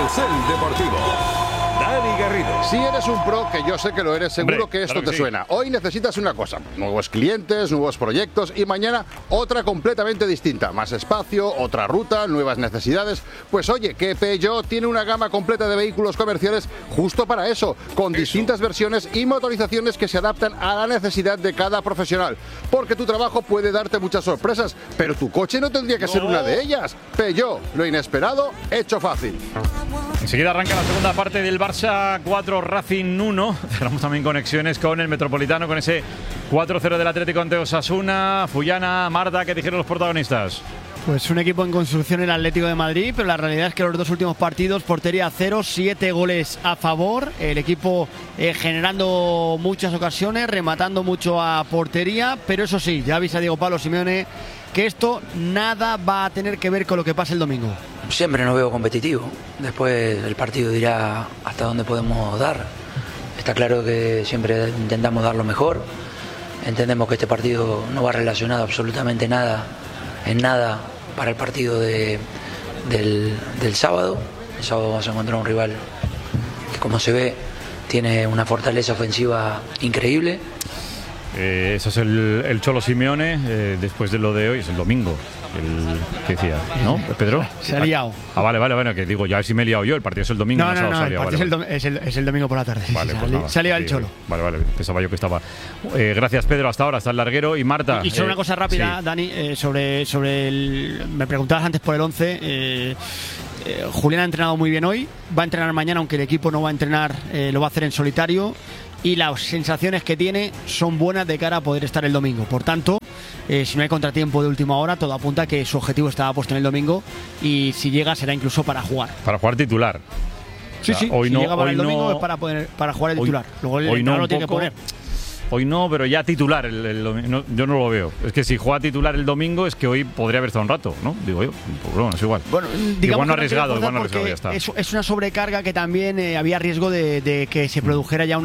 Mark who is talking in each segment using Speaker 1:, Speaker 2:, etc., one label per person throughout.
Speaker 1: Carrusel Deportivo. Dani Garrido.
Speaker 2: Si eres un pro, que yo sé que lo eres, seguro que esto te suena. Hoy necesitas una cosa, nuevos clientes, nuevos proyectos y mañana otra completamente distinta. Más espacio, otra ruta, nuevas necesidades. Pues oye, que Peugeot tiene una gama completa de vehículos comerciales justo para eso, con distintas versiones y motorizaciones que se adaptan a la necesidad de cada profesional. Porque tu trabajo puede darte muchas sorpresas, pero tu coche no tendría que ser una de ellas. Peugeot, lo inesperado, hecho fácil.
Speaker 3: Enseguida arranca la segunda parte del Barça 4, Racing 1. Cerramos también conexiones con el Metropolitano, con ese 4-0 del Atlético ante Osasuna. Fullana, Marta, ¿qué dijeron los protagonistas?
Speaker 4: Pues un equipo en construcción el Atlético de Madrid, pero la realidad es que los dos últimos partidos, portería 0, 7 goles a favor. El equipo generando muchas ocasiones, rematando mucho a portería, pero eso sí, ya avisa Diego Pablo Simeone que esto nada va a tener que ver con lo que pase el domingo.
Speaker 5: Siempre nos veo competitivo, después el partido dirá hasta dónde podemos dar. Está claro que siempre intentamos dar lo mejor, entendemos que este partido no va relacionado absolutamente nada para el partido del sábado. El sábado vamos a encontrar un rival que, como se ve, tiene una fortaleza ofensiva increíble.
Speaker 3: Eso es el Cholo Simeone, después de lo de hoy, es el domingo. ¿Qué decía? ¿No, Pedro?
Speaker 4: Se ha liado.
Speaker 3: Vale, que digo, ya si me he liado yo, el partido es el domingo.
Speaker 4: No, el partido es el domingo por la tarde.
Speaker 3: Vale,
Speaker 4: se ha liado el Cholo.
Speaker 3: Vale, pensaba yo que estaba. Gracias, Pedro, hasta ahora, hasta el larguero. Y Marta.
Speaker 4: Y solo una cosa rápida, sí. Dani, sobre el. Me preguntabas antes por el 11. Julián ha entrenado muy bien hoy, va a entrenar mañana, aunque el equipo no va a entrenar, lo va a hacer en solitario. Y las sensaciones que tiene son buenas de cara a poder estar el domingo. Por tanto, si no hay contratiempo de última hora, todo apunta a que su objetivo estaba puesto en el domingo y si llega será incluso para jugar.
Speaker 3: Para jugar titular.
Speaker 4: Sí, hoy si llega para el domingo es para jugar el titular. Luego el entrenador lo tiene que poner.
Speaker 3: Hoy no, pero ya titular yo no lo veo. Es que si juega titular el domingo es que hoy podría haber estado un rato, ¿no? Digo yo, pues bueno, es igual.
Speaker 4: Bueno,
Speaker 3: igual no arriesgado, ya está.
Speaker 4: Es una sobrecarga que también había riesgo de que se produjera ya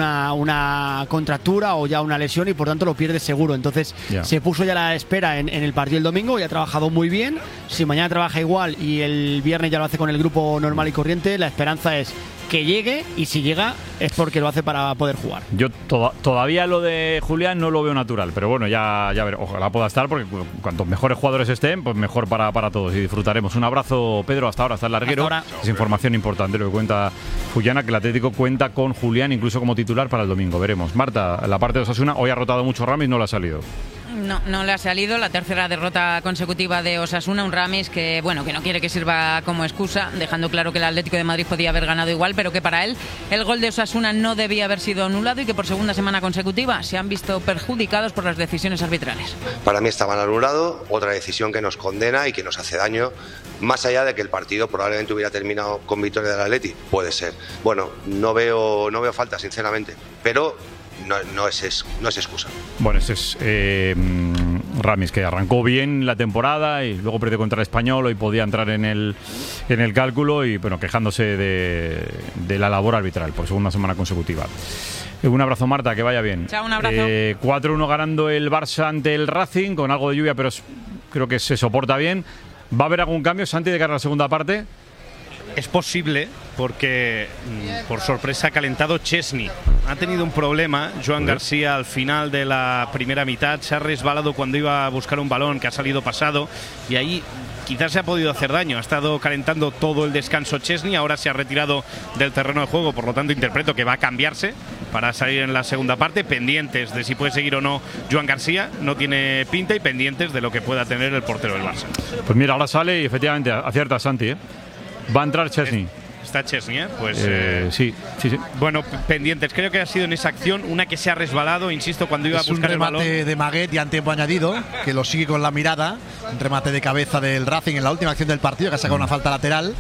Speaker 4: una contractura o ya una lesión y por tanto lo pierde seguro. Entonces se puso ya a la espera en el partido el domingo y ha trabajado muy bien. Si mañana trabaja igual y el viernes ya lo hace con el grupo normal y corriente, la esperanza es que llegue, y si llega es porque lo hace para poder jugar.
Speaker 3: Yo todavía lo de Julián no lo veo natural, pero bueno, ya ver, ojalá pueda estar, porque cuantos mejores jugadores estén, pues mejor para todos y disfrutaremos. Un abrazo, Pedro, hasta ahora, hasta el larguero. Es información importante lo que cuenta Fullana, que el Atlético cuenta con Julián incluso como titular para el domingo, veremos. Marta, la parte de Osasuna, hoy ha rotado mucho Ramis, no le ha salido.
Speaker 6: No le ha salido la tercera derrota consecutiva de Osasuna, un Ramis que no quiere que sirva como excusa, dejando claro que el Atlético de Madrid podía haber ganado igual, pero que para él el gol de Osasuna no debía haber sido anulado y que por segunda semana consecutiva se han visto perjudicados por las decisiones arbitrales.
Speaker 7: Para mí estaban anulados, otra decisión que nos condena y que nos hace daño, más allá de que el partido probablemente hubiera terminado con victoria del Atleti, puede ser. Bueno, no veo falta, sinceramente, pero no es excusa.
Speaker 3: Bueno, ese es Ramis, que arrancó bien la temporada y luego perdió contra el Español, hoy podía entrar en el cálculo y quejándose de la labor arbitral por segunda semana consecutiva. Un abrazo, Marta, que vaya bien.
Speaker 6: Chao, un abrazo.
Speaker 3: 4-1 ganando el Barça ante el Racing, con algo de lluvia, pero creo que se soporta bien. ¿Va a haber algún cambio, Santi, de cara a la segunda parte?
Speaker 8: Es posible, porque por sorpresa ha calentado Chesney. Ha tenido un problema Joan García al final de la primera mitad. Se ha resbalado cuando iba a buscar un balón que ha salido pasado y ahí quizás se ha podido hacer daño. Ha estado calentando todo el descanso Chesney, ahora se ha retirado del terreno de juego, por lo tanto interpreto que va a cambiarse para salir en la segunda parte, pendientes de si puede seguir o no Joan García, no tiene pinta, y pendientes de lo que pueda tener el portero del Barça.
Speaker 3: Pues mira, ahora sale y efectivamente acierta Santi, Va a entrar Chesney.
Speaker 8: Está Chesney, Pues
Speaker 3: sí.
Speaker 8: Bueno, pendientes. Creo que ha sido en esa acción una que se ha resbalado, insisto, cuando iba a buscar el balón.
Speaker 9: Es un remate de Maguet ya en tiempo añadido, que lo sigue con la mirada. Un remate de cabeza del Racing en la última acción del partido, que ha sacado una falta lateral.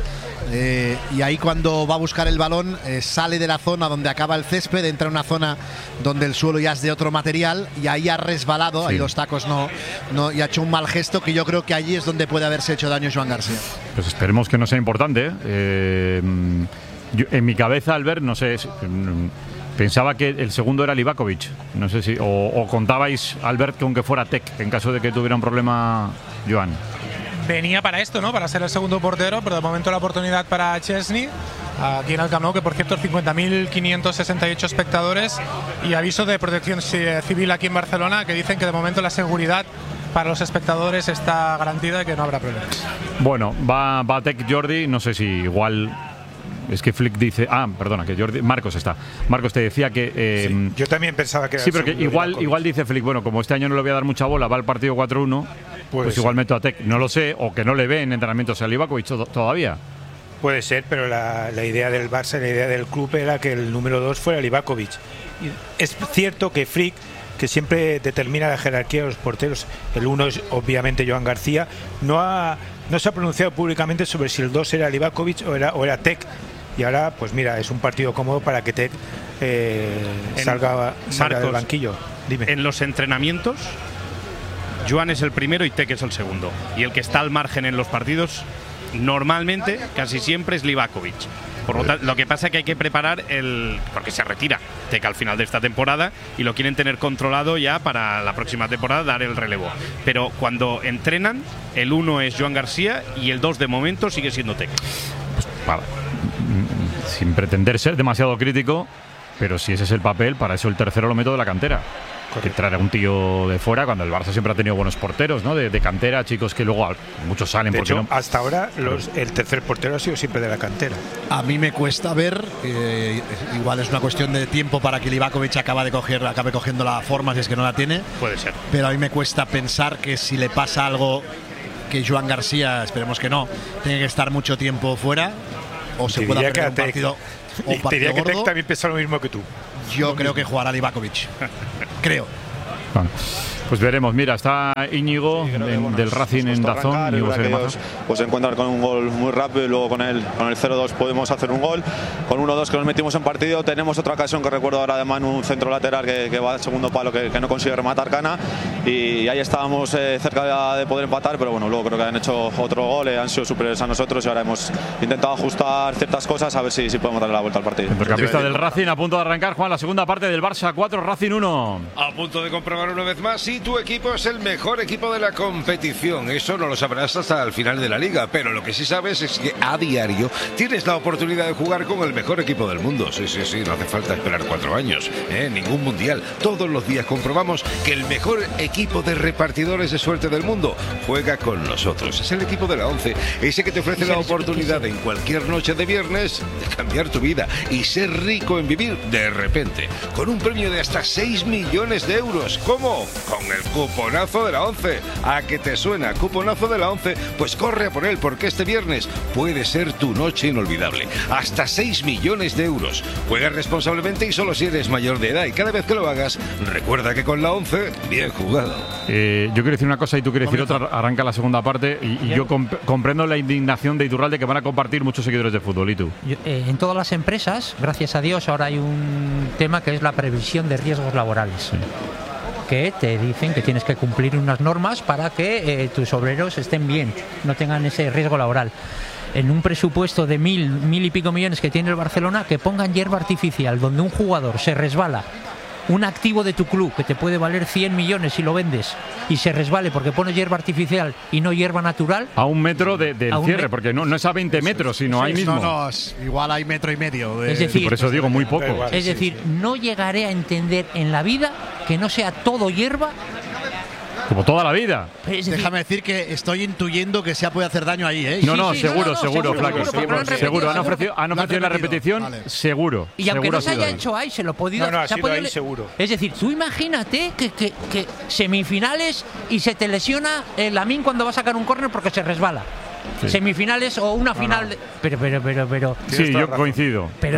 Speaker 9: Y ahí cuando va a buscar el balón, sale de la zona donde acaba el césped, entra en una zona donde el suelo ya es de otro material y ahí ha resbalado, ahí los tacos no, y ha hecho un mal gesto, que yo creo que allí es donde puede haberse hecho daño Joan García.
Speaker 3: Pues esperemos que no sea importante. Yo, en mi cabeza, Albert, no sé, pensaba que el segundo era Livakovic. No sé si o contabais, Albert, que aunque fuera Tec, en caso de que tuviera un problema Joan.
Speaker 10: venía para esto, ¿no? Para ser el segundo portero, pero de momento la oportunidad para Chesney, aquí en el Camp Nou, que por cierto 50.568 espectadores, y aviso de protección civil aquí en Barcelona que dicen que de momento la seguridad para los espectadores está garantida y que no habrá problemas.
Speaker 3: Bueno, va Tec Jordi, no sé si igual... Es que Flick dice... perdona, que Jordi... Marcos te decía que...
Speaker 11: Sí, yo también pensaba que era...
Speaker 3: Sí, pero que igual dice Flick, bueno, como este año no le voy a dar mucha bola, va el partido 4-1, pues igual meto a Tec. No lo sé, o que no le ve en entrenamientos a Livakovic todavía.
Speaker 11: Puede ser, pero la idea del Barça, la idea del club era que el número 2 fuera Livakovic. Es cierto que Flick, que siempre determina la jerarquía de los porteros, el 1 es obviamente Joan García, no se ha pronunciado públicamente sobre si el 2 era Livakovic o era Tec. Y ahora, pues mira, es un partido cómodo para que Tec salga del banquillo. Dime.
Speaker 8: En los entrenamientos, Joan es el primero y Tec es el segundo. Y el que está al margen en los partidos, normalmente, casi siempre, es Livakovic. Por lo tanto, lo que pasa es que hay que preparar porque se retira Tec al final de esta temporada y lo quieren tener controlado ya para la próxima temporada, dar el relevo. Pero cuando entrenan, el 1 es Joan García y el 2 de momento sigue siendo Tec.
Speaker 3: Pues, vale. Sin pretender ser demasiado crítico, pero si ese es el papel, para eso el tercero lo meto de la cantera. Que traer a un tío de fuera, cuando el Barça siempre ha tenido buenos porteros, ¿no? De cantera, chicos que luego muchos salen.
Speaker 11: De hecho,
Speaker 3: no.
Speaker 11: hasta ahora el tercer portero ha sido siempre de la cantera.
Speaker 9: A mí me cuesta ver, igual es una cuestión de tiempo para que Livakovic acabe cogiendo la forma, si es que no la tiene.
Speaker 8: Puede ser.
Speaker 9: Pero a mí me cuesta pensar que si le pasa algo, que Joan García, esperemos que no, tiene que estar mucho tiempo fuera, o se pueda perder un partido.
Speaker 11: Y te diría que Tec también piensa lo mismo que tú.
Speaker 9: Yo creo que jugará Livakovic. Creo.
Speaker 3: Bueno, pues veremos. Mira, está Íñigo del Racing en Dazón.
Speaker 12: Pues se encuentran con un gol muy rápido y luego con el 0-2 podemos hacer un gol. Con 1-2 que nos metimos en partido, tenemos otra ocasión que recuerdo ahora de Manu, un centro lateral que va al segundo palo que no consigue rematar Cana, y ahí estábamos cerca de poder empatar, pero bueno, luego creo que han hecho otro gol, han sido superiores a nosotros y ahora hemos intentado ajustar ciertas cosas a ver si podemos darle la vuelta al partido.
Speaker 3: Centrocampista del Racing a punto de arrancar, Juan, la segunda parte del Barça 4, Racing 1.
Speaker 1: A punto de comprobar una vez más si tu equipo es el mejor equipo de la competición. Eso no lo sabrás hasta el final de la liga, pero lo que sí sabes es que a diario tienes la oportunidad de jugar con el mejor equipo del mundo. Sí, no hace falta esperar 4 años, ningún mundial. Todos los días comprobamos que el mejor equipo de repartidores de suerte del mundo juega con nosotros. Es el equipo de la 11, ese que te ofrece la oportunidad en cualquier noche de viernes de cambiar tu vida y ser rico en vivir de repente, con un premio de hasta 6 millones de euros. ¿Cómo? Con el cuponazo de la 11. ¿A qué te suena? Cuponazo de la 11. Pues corre a por él, porque este viernes puede ser tu noche inolvidable. Hasta 6 millones de euros. Juega responsablemente y solo si eres mayor de edad. Y cada vez que lo hagas, recuerda que con la 11, bien jugado.
Speaker 3: Yo quiero decir una cosa y tú quieres decir otra. Arranca la segunda parte y yo comprendo la indignación de Iturralde que van a compartir muchos seguidores de fútbol. ¿Y tú?
Speaker 13: En todas las empresas, gracias a Dios, ahora hay un tema que es la previsión de riesgos laborales. Sí. Que te dicen que tienes que cumplir unas normas para que tus obreros estén bien, no tengan ese riesgo laboral. En un presupuesto de 1.000 y pico millones que tiene el Barcelona, que pongan hierba artificial, donde un jugador se resbala, un activo de tu club que te puede valer 100 millones si lo vendes y se resbale porque pones hierba artificial y no hierba natural.
Speaker 3: A 1 metro del cierre, porque no es a 20 metros, sino ahí mismo.
Speaker 9: No, igual hay 1,5 metros.
Speaker 13: Es decir,
Speaker 3: por eso digo muy poco.
Speaker 13: Es decir, no llegaré a entender en la vida que no sea todo hierba.
Speaker 3: Como toda la vida.
Speaker 9: Déjame decir que estoy intuyendo que se puede hacer daño ahí, ¿eh?
Speaker 3: Seguro, Flaco. Seguro. Han ofrecido la repetición, vale. Seguro.
Speaker 13: Y aunque no se haya hecho ahí, se lo ha podido.
Speaker 11: No, ha sido ahí seguro.
Speaker 13: Es decir, tú imagínate que semifinales y se te lesiona Lamine cuando va a sacar un córner porque se resbala. Sí. Semifinales o una final. Pero.
Speaker 3: Sí, yo coincido.
Speaker 13: Pero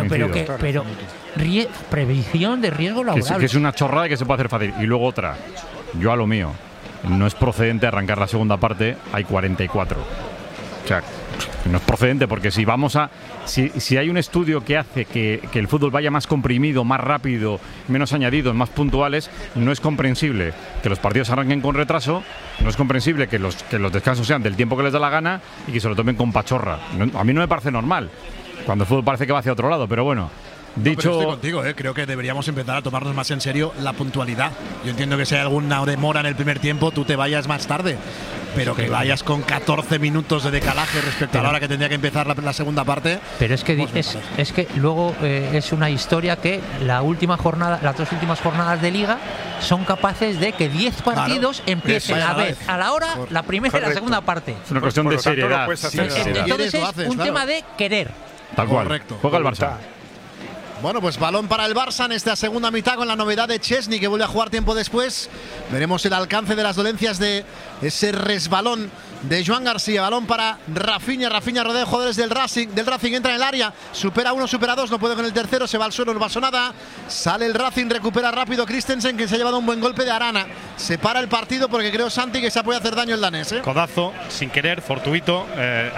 Speaker 13: previsión de riesgo laboral.
Speaker 3: Que es una chorrada que se puede hacer fácil. Y luego otra. Yo a lo mío. No es procedente arrancar la segunda parte, hay 44. O sea, no es procedente porque si hay un estudio que hace que el fútbol vaya más comprimido, más rápido, menos añadidos, más puntuales, no es comprensible que los partidos arranquen con retraso, no es comprensible que los descansos sean del tiempo que les da la gana y que se lo tomen con pachorra. A mí no me parece normal, cuando el fútbol parece que va hacia otro lado, pero bueno. Dicho.
Speaker 9: Estoy contigo, creo que deberíamos empezar a tomarnos más en serio la puntualidad. Yo entiendo que si hay alguna demora en el primer tiempo, tú te vayas más tarde. Pero que vayas con 14 minutos de decalaje respecto a la hora que tendría que empezar la segunda parte.
Speaker 13: Pero es que es que luego es una historia que las dos últimas jornadas de Liga son capaces de que 10 partidos empiecen a vez, a la hora, la primera y la segunda parte.
Speaker 3: Es una cuestión de seriedad.
Speaker 13: Entonces es un tema de querer.
Speaker 3: Tal cual.
Speaker 9: Correcto.
Speaker 3: Juega el Barça.
Speaker 9: Bueno, pues balón para el Barça en esta segunda mitad con la novedad de Chesney, que vuelve a jugar tiempo después. Veremos el alcance de las dolencias de ese resbalón de Joan García. Balón para Rafinha. Rafinha rodea jugadores del Racing. Entra en el área. Supera uno, supera dos. No puede con el tercero. Se va al suelo, no pasó nada. Sale el Racing. Recupera rápido Christensen, que se ha llevado un buen golpe de Arana. Se para el partido porque creo, Santi, que se puede hacer daño el danés.
Speaker 8: Codazo, sin querer, fortuito.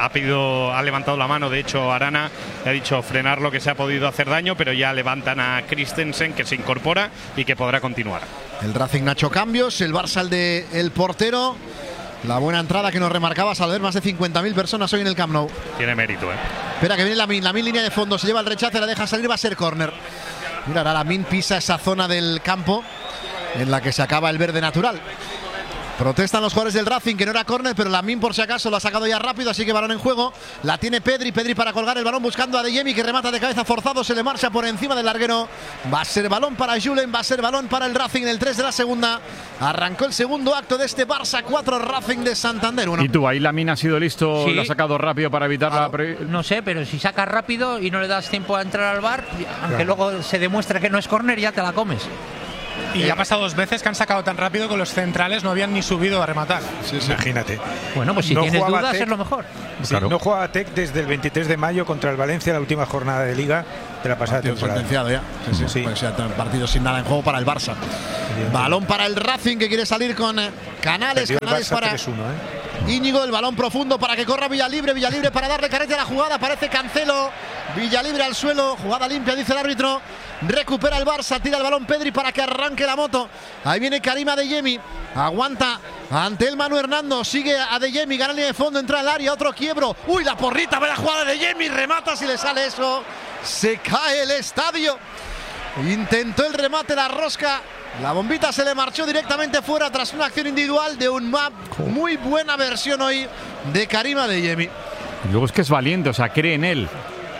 Speaker 8: Ha levantado la mano. De hecho, Arana le ha dicho frenar lo que se ha podido hacer daño, pero ya levantan a Christensen, que se incorpora y que podrá continuar.
Speaker 9: El Racing no ha hecho cambios. El Barça, el portero. La buena entrada que nos remarcabas al ver más de 50.000 personas hoy en el Camp Nou.
Speaker 8: Tiene mérito,
Speaker 9: Espera, que viene Lamine línea de fondo, se lleva el rechace, la deja salir, va a ser córner. Mira, ahora Lamine pisa esa zona del campo en la que se acaba el verde natural. Protestan los jugadores del Racing, que no era córner, pero Lamine por si acaso lo ha sacado ya rápido, así que balón en juego. La tiene Pedri para colgar el balón buscando a Adeyemi, que remata de cabeza forzado, se le marcha por encima del larguero. Va a ser balón para Julen, va a ser balón para el Racing en el 3 de la segunda. Arrancó el segundo acto de este Barça 4, Racing de Santander 1.
Speaker 3: ¿Y tú, ahí Lamine ha sido listo,
Speaker 13: sí,
Speaker 3: lo ha sacado rápido para evitar la...
Speaker 13: No sé, pero si sacas rápido y no le das tiempo a entrar al bar, aunque luego se demuestre que no es córner, ya te la comes.
Speaker 10: Y ya ha pasado 2 veces que han sacado tan rápido que los centrales no habían ni subido a rematar.
Speaker 11: Imagínate.
Speaker 13: Bueno, pues si no tienes dudas es lo mejor.
Speaker 11: Sí, claro. No juega Tec desde el 23 de mayo contra el Valencia, la última jornada de Liga de la pasada temporada.
Speaker 9: Sentenciado ya. Sí. Pues ya partido sin nada en juego para el Barça. Balón para el Racing, que quiere salir con Canales. Canales para 3-1, Íñigo, el balón profundo para que corra Villalibre para darle carrete a la jugada, aparece Cancelo, Villalibre al suelo, jugada limpia, dice el árbitro. Recupera el Barça, tira el balón Pedri para que arranque la moto. Ahí viene Karim Adeyemi, aguanta ante el Manu Hernando, sigue Adeyemi, gana línea de fondo, entra al área, otro quiebro. Uy, la porrita, vaya jugada de Adeyemi, remata, si le sale eso, se cae el estadio. Intentó el remate, la rosca. La bombita se le marchó directamente fuera tras una acción individual de un map. Muy buena versión hoy de Karim Adeyemi.
Speaker 3: Y luego es que es valiente, o sea, cree en él.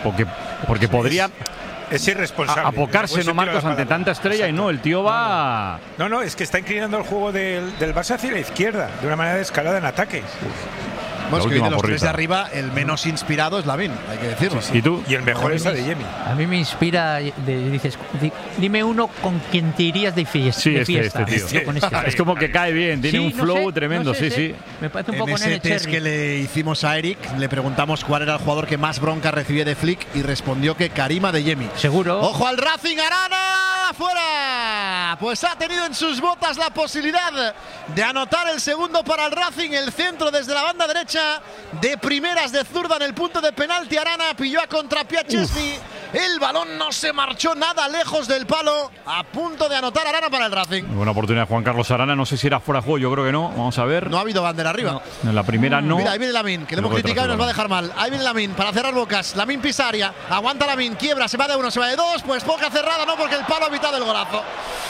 Speaker 3: Porque podría...
Speaker 11: Es irresponsable.
Speaker 3: Apocarse, no, Marcos, ante tanta estrella. Exacto. Y no, el tío va...
Speaker 11: No, es que está inclinando el juego del Barça hacia la izquierda, de una manera descarada en ataque.
Speaker 9: Bueno, es que de los tres de arriba, el menos inspirado es Lamine, hay que decirlo.
Speaker 3: ¿Y tú?
Speaker 11: Y el mejor es Adeyemi.
Speaker 13: A mí me inspira, dices, dime uno con quien te irías de fiesta.
Speaker 3: Sí, este tío. Es como que cae bien, tiene un flow tremendo, sí.
Speaker 13: Me parece un poco
Speaker 9: en ese test que le hicimos a Eric, le preguntamos cuál era el jugador que más bronca recibía de Flick y respondió que Karim Adeyemi.
Speaker 13: Seguro.
Speaker 9: ¡Ojo al Racing! ¡Arana! ¡Fuera! Pues ha tenido en sus botas la posibilidad de anotar el segundo para el Racing, el centro desde la banda derecha. De primeras de zurda en el punto de penalti. Arana pilló a contrapié a Chesney. El balón no se marchó nada lejos del palo. A punto de anotar Arana para el Racing.
Speaker 3: Buena oportunidad de Juan Carlos Arana. No sé si era fuera de juego, yo creo que no. Vamos a ver.
Speaker 9: No ha habido bandera arriba.
Speaker 3: No. En la primera no.
Speaker 9: Mira, ahí viene Lamine, que le hemos criticado y nos va a dejar mal. Ahí viene Lamine para cerrar bocas. Lamine Pisaria. Aguanta Lamine, quiebra, se va de uno, se va de dos. Pues poca cerrada, no, porque el palo ha evitado el golazo.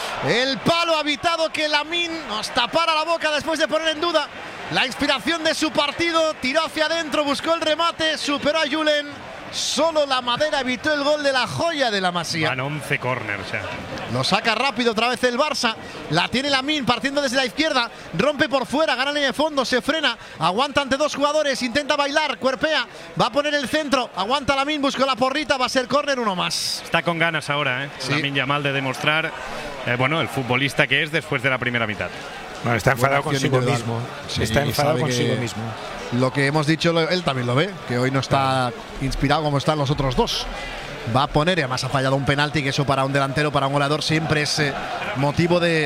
Speaker 9: El palo ha evitado que Lamine nos tapara la boca después de poner en duda la inspiración de su partido. Tiró hacia adentro, buscó el remate, superó a Julen. Solo la madera evitó el gol de la joya de la Masía.
Speaker 8: Van 11 corners.
Speaker 9: Lo saca rápido otra vez el Barça. La tiene Lamine partiendo desde la izquierda. Rompe por fuera, gana línea de fondo, se frena. Aguanta ante dos jugadores, intenta bailar, cuerpea. Va a poner el centro. Aguanta Lamine, busca la porrita, va a ser córner, uno más.
Speaker 8: Está con ganas ahora,
Speaker 9: Sí.
Speaker 8: Lamine Yamal, de demostrar el futbolista que es después de la primera mitad.
Speaker 11: Bueno, está enfadado consigo mismo.
Speaker 9: Sí,
Speaker 11: está enfadado consigo mismo.
Speaker 9: Lo que hemos dicho, él también lo ve, que hoy no está inspirado como están los otros dos. Va a poner, y además ha fallado un penalti, que eso para un delantero, para un goleador, siempre es motivo de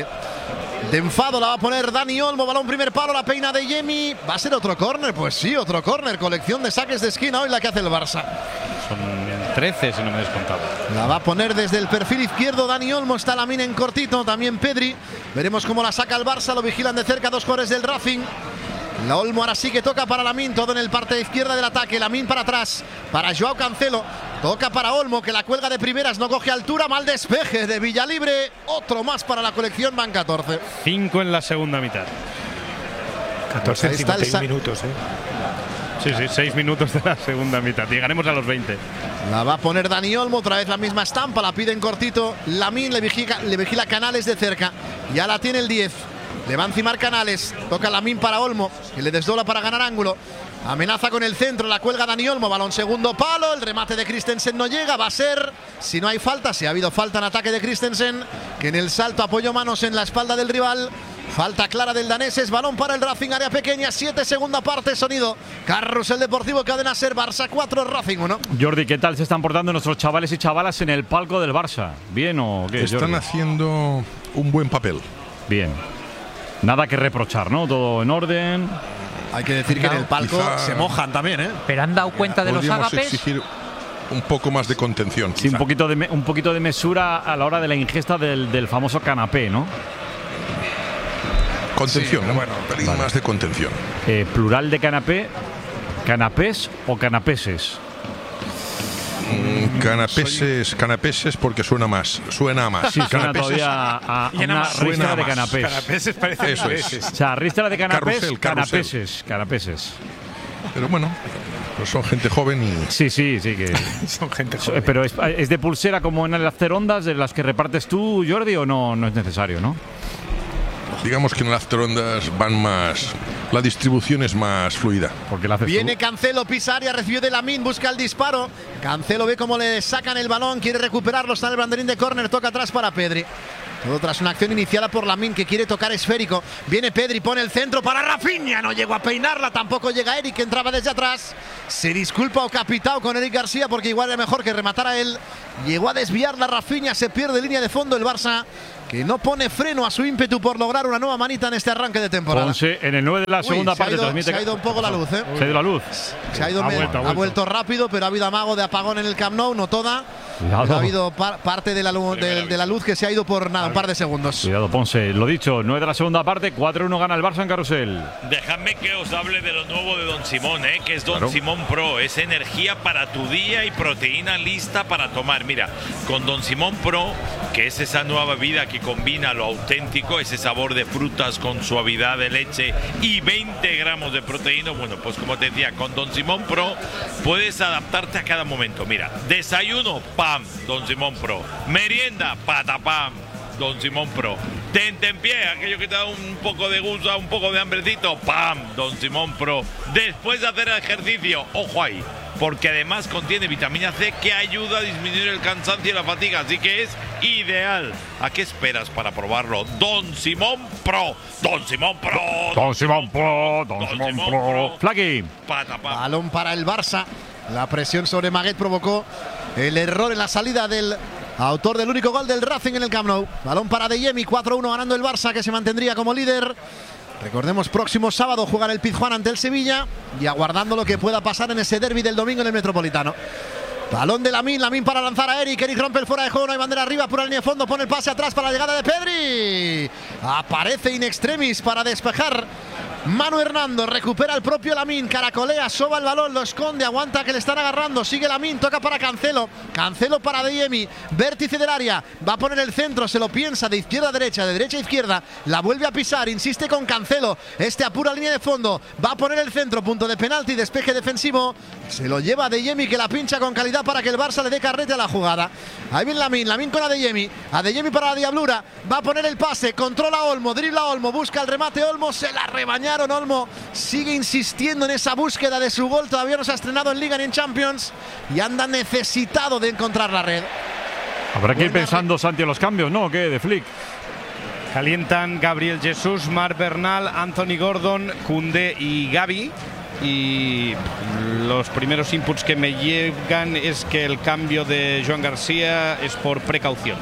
Speaker 9: enfado. La va a poner Dani Olmo, balón primer palo, la peina de Yemi. ¿Va a ser otro córner? Pues sí, otro córner. Colección de saques de esquina hoy la que hace el Barça.
Speaker 8: Son 13, si no me he descontado.
Speaker 9: La va a poner desde el perfil izquierdo Dani Olmo, está Lamine en cortito, también Pedri. Veremos cómo la saca el Barça, lo vigilan de cerca dos jugadores del Racing. La Olmo ahora sí que toca para Lamine, todo en el parte izquierda del ataque. Lamine para atrás, para Joao Cancelo. Toca para Olmo, que la cuelga de primeras, no coge altura. Mal despeje de Villalibre. Otro más para la colección, van 14.
Speaker 8: 5 en la segunda mitad.
Speaker 11: 14 en 51 minutos,
Speaker 8: Sí, 6 minutos de la segunda mitad. Llegaremos a los 20.
Speaker 9: La va a poner Dani Olmo, otra vez la misma estampa, la piden cortito. Lamine le vigila Canales de cerca. Ya la tiene el 10. Le va a encimar Canales. Toca Lamine para Olmo, que le desdobla para ganar ángulo. Amenaza con el centro, la cuelga Dani Olmo. Balón segundo palo, el remate de Christensen no llega. Va a ser, si no hay falta, si ha habido falta en ataque de Christensen, que en el salto apoyó manos en la espalda del rival. Falta clara del danés, es balón para el Racing, área pequeña, 7, segunda parte, sonido. Carrusel Deportivo, Cadena Ser, Barça 4, Racing 1.
Speaker 3: Jordi, ¿qué tal se están portando nuestros chavales y chavalas en el palco del Barça? ¿Bien o qué?
Speaker 14: Están
Speaker 3: Jordi
Speaker 14: haciendo un buen papel.
Speaker 3: Bien. Nada que reprochar, ¿no? Todo en orden.
Speaker 9: Hay que decir que en el palco se mojan también, ¿eh?
Speaker 13: Pero han dado cuenta de los
Speaker 14: Podríamos
Speaker 13: ágapes.
Speaker 14: exigir un poco más de contención.
Speaker 3: Sí, un poquito de mesura a la hora de la ingesta del famoso canapé, ¿no?
Speaker 14: Contención,
Speaker 3: Sí,
Speaker 14: bueno, un pelín más de contención.
Speaker 3: Plural de canapé, ¿canapés o canapeses?
Speaker 14: Canapeses porque suena más. Suena más.
Speaker 3: Sí, suena todavía a una ristra de canapés.
Speaker 11: Canapeses parece
Speaker 14: Eso es.
Speaker 3: O sea, ristra de canapés,
Speaker 14: Carrusel.
Speaker 3: canapeses.
Speaker 14: Pero bueno, pues son gente joven y…
Speaker 3: Sí, que…
Speaker 11: Son gente joven.
Speaker 3: Pero ¿es de pulsera como en el After Ondas, de las que repartes tú, Jordi, o no es necesario, no?
Speaker 14: Digamos que en el After Ondas van más… La distribución es más fluida.
Speaker 3: Porque la haces
Speaker 9: Viene Cancelo, pisa área, recibió de Lamine, busca el disparo. Cancelo ve cómo le sacan el balón, quiere recuperarlo, está en el banderín de córner, toca atrás para Pedri. Todo tras una acción iniciada por Lamine, que quiere tocar esférico. Viene Pedri, pone el centro para Rafinha, no llegó a peinarla, tampoco llega Eric, que entraba desde atrás. Se disculpa o capitao con Eric García porque igual era mejor que rematara él. Llegó a desviar la Rafinha, se pierde línea de fondo el Barça, que no pone freno a su ímpetu por lograr una nueva manita en este arranque de temporada.
Speaker 3: Ponce en el 9 de la segunda parte
Speaker 9: se ha ido un poco la luz, ¿eh?
Speaker 3: Se ha ido la luz.
Speaker 9: Se ha ido ha vuelto rápido, pero ha habido amago de apagón en el Camp Nou, no toda. Ha habido parte de la luz que se ha ido por nada, un par de segundos.
Speaker 3: Cuidado, Ponce. Lo dicho, 9 de la segunda parte, 4-1 gana el Barça en Carrusel.
Speaker 15: Dejadme que os hable de lo nuevo de Don Simón, que es Don
Speaker 3: Claro.
Speaker 15: Simón Pro. Es energía para tu día y proteína lista para tomar. Mira, con Don Simón Pro, que es esa nueva bebida que combina lo auténtico, ese sabor de frutas con suavidad de leche y 20 gramos de proteína. Bueno, pues como te decía, con Don Simón Pro puedes adaptarte a cada momento. Mira, desayuno, pam, Don Simón Pro. Merienda, patapam, Don Simón Pro. Tentempié, aquello que te da un poco de gusto, un poco de hambrecito, pam, Don Simón Pro. Después de hacer ejercicio, ojo ahí, porque además contiene vitamina C que ayuda a disminuir el cansancio y la fatiga, así que es ideal. ¿A qué esperas para probarlo? Don Simón Pro, Don Simón Pro,
Speaker 3: Don Simón Pro, Don Simón Pro. Flaqui.
Speaker 9: Balón para el Barça. La presión sobre Maguet provocó el error en la salida del autor del único gol del Racing en el Camp Nou. Balón para Adeyemi, 4-1 ganando el Barça, que se mantendría como líder. Recordemos, próximo sábado jugar el Pizjuán ante el Sevilla y aguardando lo que pueda pasar en ese derbi del domingo en el Metropolitano. Balón de Lamine para lanzar a Eric. Eric rompe el fuera de juego, no hay bandera arriba, pura línea de fondo, pone el pase atrás para la llegada de Pedri. Aparece in extremis para despejar Manu Hernando, recupera el propio Lamine, caracolea, soba el balón, lo esconde, aguanta que le están agarrando, sigue Lamine, toca para Cancelo, Cancelo para Adeyemi, vértice del área, va a poner el centro, se lo piensa de izquierda a derecha, de derecha a izquierda, la vuelve a pisar, insiste con Cancelo, a pura línea de fondo, va a poner el centro, punto de penalti, despeje defensivo, se lo lleva Adeyemi, que la pincha con calidad para que el Barça le dé carrete a la jugada. Ahí viene Lamine con Adeyemi para la diablura, va a poner el pase, controla Olmo, dribla Olmo, busca el remate Olmo, se la rebañaron. Olmo sigue insistiendo en esa búsqueda de su gol, todavía no se ha estrenado en Liga ni en Champions y anda necesitado de encontrar la red.
Speaker 3: Habrá que ir pensando, Santi, en los cambios, ¿no? ¿Qué? De Flick.
Speaker 8: Calientan Gabriel Jesús, Marc Bernal, Anthony Gordon, Koundé y Gavi. Y los primeros inputs que me llegan es que el cambio de Joan García es por precaución.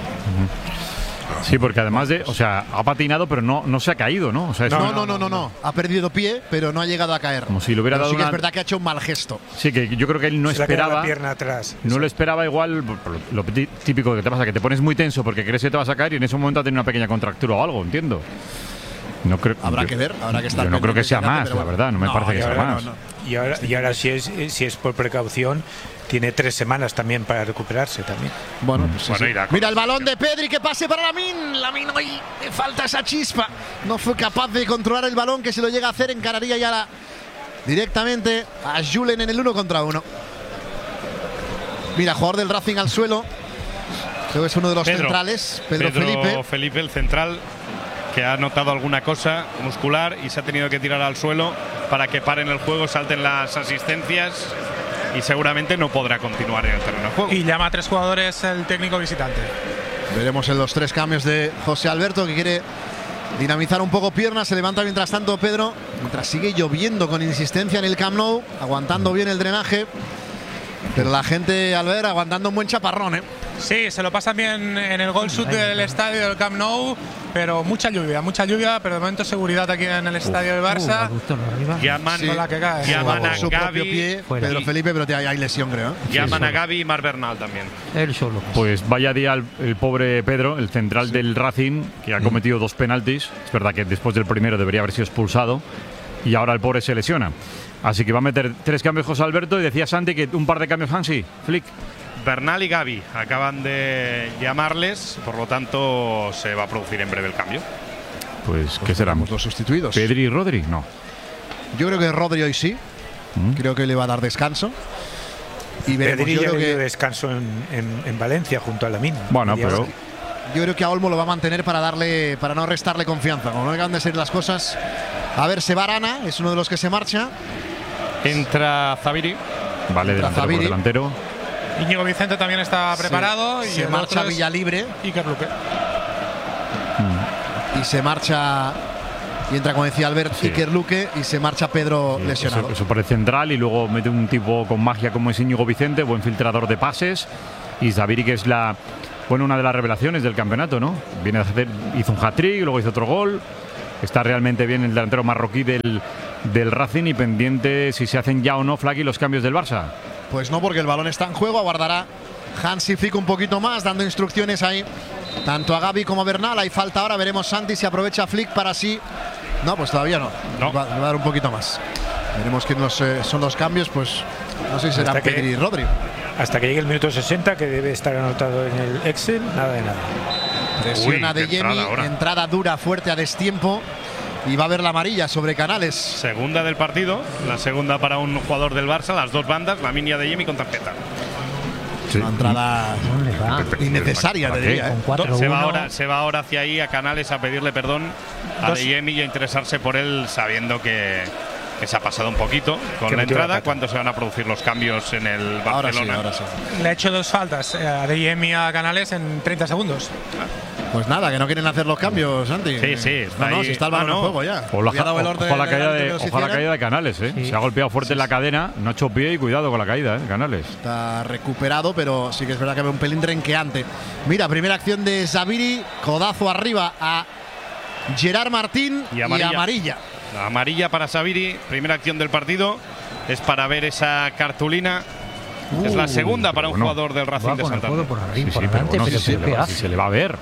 Speaker 3: Sí, porque además ha patinado, pero no se ha caído, ¿no? O sea,
Speaker 9: no. Ha perdido pie, pero no ha llegado a caer.
Speaker 3: Como si le hubiera
Speaker 9: pero
Speaker 3: dado
Speaker 9: sí que es verdad que ha hecho un mal gesto.
Speaker 3: Sí, que yo creo que él no esperaba.
Speaker 11: La pierna atrás.
Speaker 3: No lo esperaba igual, lo típico que te pasa, que te pones muy tenso porque crees que te vas a caer y en ese momento ha tenido una pequeña contractura o algo, entiendo. No creo,
Speaker 9: habrá que ver, habrá que estar.
Speaker 3: Yo no creo que sea más, la verdad, no me parece que sea más.
Speaker 11: Y ahora si es por precaución, tiene 3 semanas también para recuperarse también.
Speaker 9: Bueno, pues mira el balón de Pedri, que pase para Lamine. Lamine hoy le falta esa chispa. No fue capaz de controlar el balón, que si lo llega a hacer encararía ya directamente a Julen en el 1 contra 1. Mira, jugador del Racing al suelo. Creo que es uno de los centrales, Pedro
Speaker 8: Felipe, el central, que ha notado alguna cosa muscular y se ha tenido que tirar al suelo para que paren el juego, salten las asistencias y seguramente no podrá continuar en el terreno de juego.
Speaker 10: Y llama a 3 jugadores el técnico visitante.
Speaker 9: Veremos en los 3 cambios de José Alberto, que quiere dinamizar un poco piernas. Se levanta mientras tanto Pedro, mientras sigue lloviendo con insistencia en el Camp Nou, aguantando bien el drenaje. Pero la gente, al ver, aguantando un buen chaparrón, ¿eh?
Speaker 10: Sí, se lo pasan bien en el gol sud del estadio del Camp Nou, pero mucha lluvia, pero de momento seguridad aquí en el estadio del Barça.
Speaker 8: Llaman a Gavi,
Speaker 9: Pedro Felipe, pero hay lesión, creo.
Speaker 8: Llaman a Gavi y Marc Bernal también.
Speaker 13: Él solo.
Speaker 3: Pues vaya día el pobre Pedro, el central del Racing, que ha cometido 2 penaltis. Es verdad que después del primero debería haber sido expulsado y ahora el pobre se lesiona. Así que va a meter 3 cambios José Alberto, y decía Santi que un par de cambios Hansi, Flick.
Speaker 8: Bernal y Gavi acaban de llamarles, por lo tanto se va a producir en breve el cambio.
Speaker 3: Pues ¿qué serán?
Speaker 9: Los sustituidos.
Speaker 3: ¿Pedri y Rodri? No.
Speaker 9: Yo creo que Rodri hoy sí. Creo que le va a dar descanso. Y veremos.
Speaker 11: Pedri ya le dio descanso en Valencia junto a Lamine.
Speaker 3: Bueno, pero
Speaker 9: yo creo que a Olmo lo va a mantener para no restarle confianza. Como no acaban de ser las cosas. A ver, se va Arana, es uno de los que se marcha.
Speaker 8: Entra Zabiri.
Speaker 3: Vale, delantero por delantero.
Speaker 10: Íñigo Vicente también está preparado.
Speaker 9: Sí.
Speaker 10: Y
Speaker 9: se marcha Villalibre.
Speaker 10: Iker Luque.
Speaker 9: Y se marcha. Y entra, como decía Albert, Iker Luque. Y se marcha Pedro lesionado.
Speaker 3: Eso por el central. Y luego mete un tipo con magia como es Íñigo Vicente, buen filtrador de pases. Y Zabiri, que es una de las revelaciones del campeonato, ¿no? Hizo un hat-trick, luego hizo otro gol. Está realmente bien el delantero marroquí del Racing, y pendiente si se hacen ya o no, Flaky, los cambios del Barça.
Speaker 9: Pues no, porque el balón está en juego. Aguardará Hansi Flick un poquito más, dando instrucciones ahí tanto a Gavi como a Bernal. Hay falta ahora, veremos Santi si aprovecha Flick para sí. No, pues todavía no. Va a dar un poquito más. Veremos quiénes son los cambios, pues no sé si serán Pedri y Rodri.
Speaker 11: Hasta que llegue el minuto 60, que debe estar anotado en el Excel, nada de nada.
Speaker 9: Presiona de Yemi, entrada dura, fuerte a destiempo. Y va a haber la amarilla sobre Canales.
Speaker 8: Segunda del partido, la segunda para un jugador del Barça, las 2 bandas, la mínima de Yemi con tarjeta.
Speaker 9: Sí. Una entrada innecesaria, te diría.
Speaker 8: Se va ahora hacia ahí a Canales a pedirle perdón a De Yemi y a interesarse por él, sabiendo que se ha pasado un poquito con la entrada. ¿Cuándo se van a producir los cambios en el Barcelona?
Speaker 9: Ahora sí.
Speaker 10: Le ha hecho 2 faltas a De Yemi y a Canales en 30 segundos.
Speaker 9: Pues nada, que no quieren hacer los cambios, Santi.
Speaker 8: Sí.
Speaker 9: Si está el balón en juego ya.
Speaker 3: Ojalá la caída de Canales, ¿eh? Sí. Se ha golpeado fuerte en la cadena, no ha hecho pie, y cuidado con la caída, Canales.
Speaker 9: Está recuperado, pero sí que es verdad que ve un pelín renqueante. Mira, primera acción de Zabiri, codazo arriba a Gerard Martín y amarilla.
Speaker 8: La amarilla para Zabiri, primera acción del partido, es para ver esa cartulina. Es la segunda para un jugador del Racing de Santander.
Speaker 3: Si se le va a ver.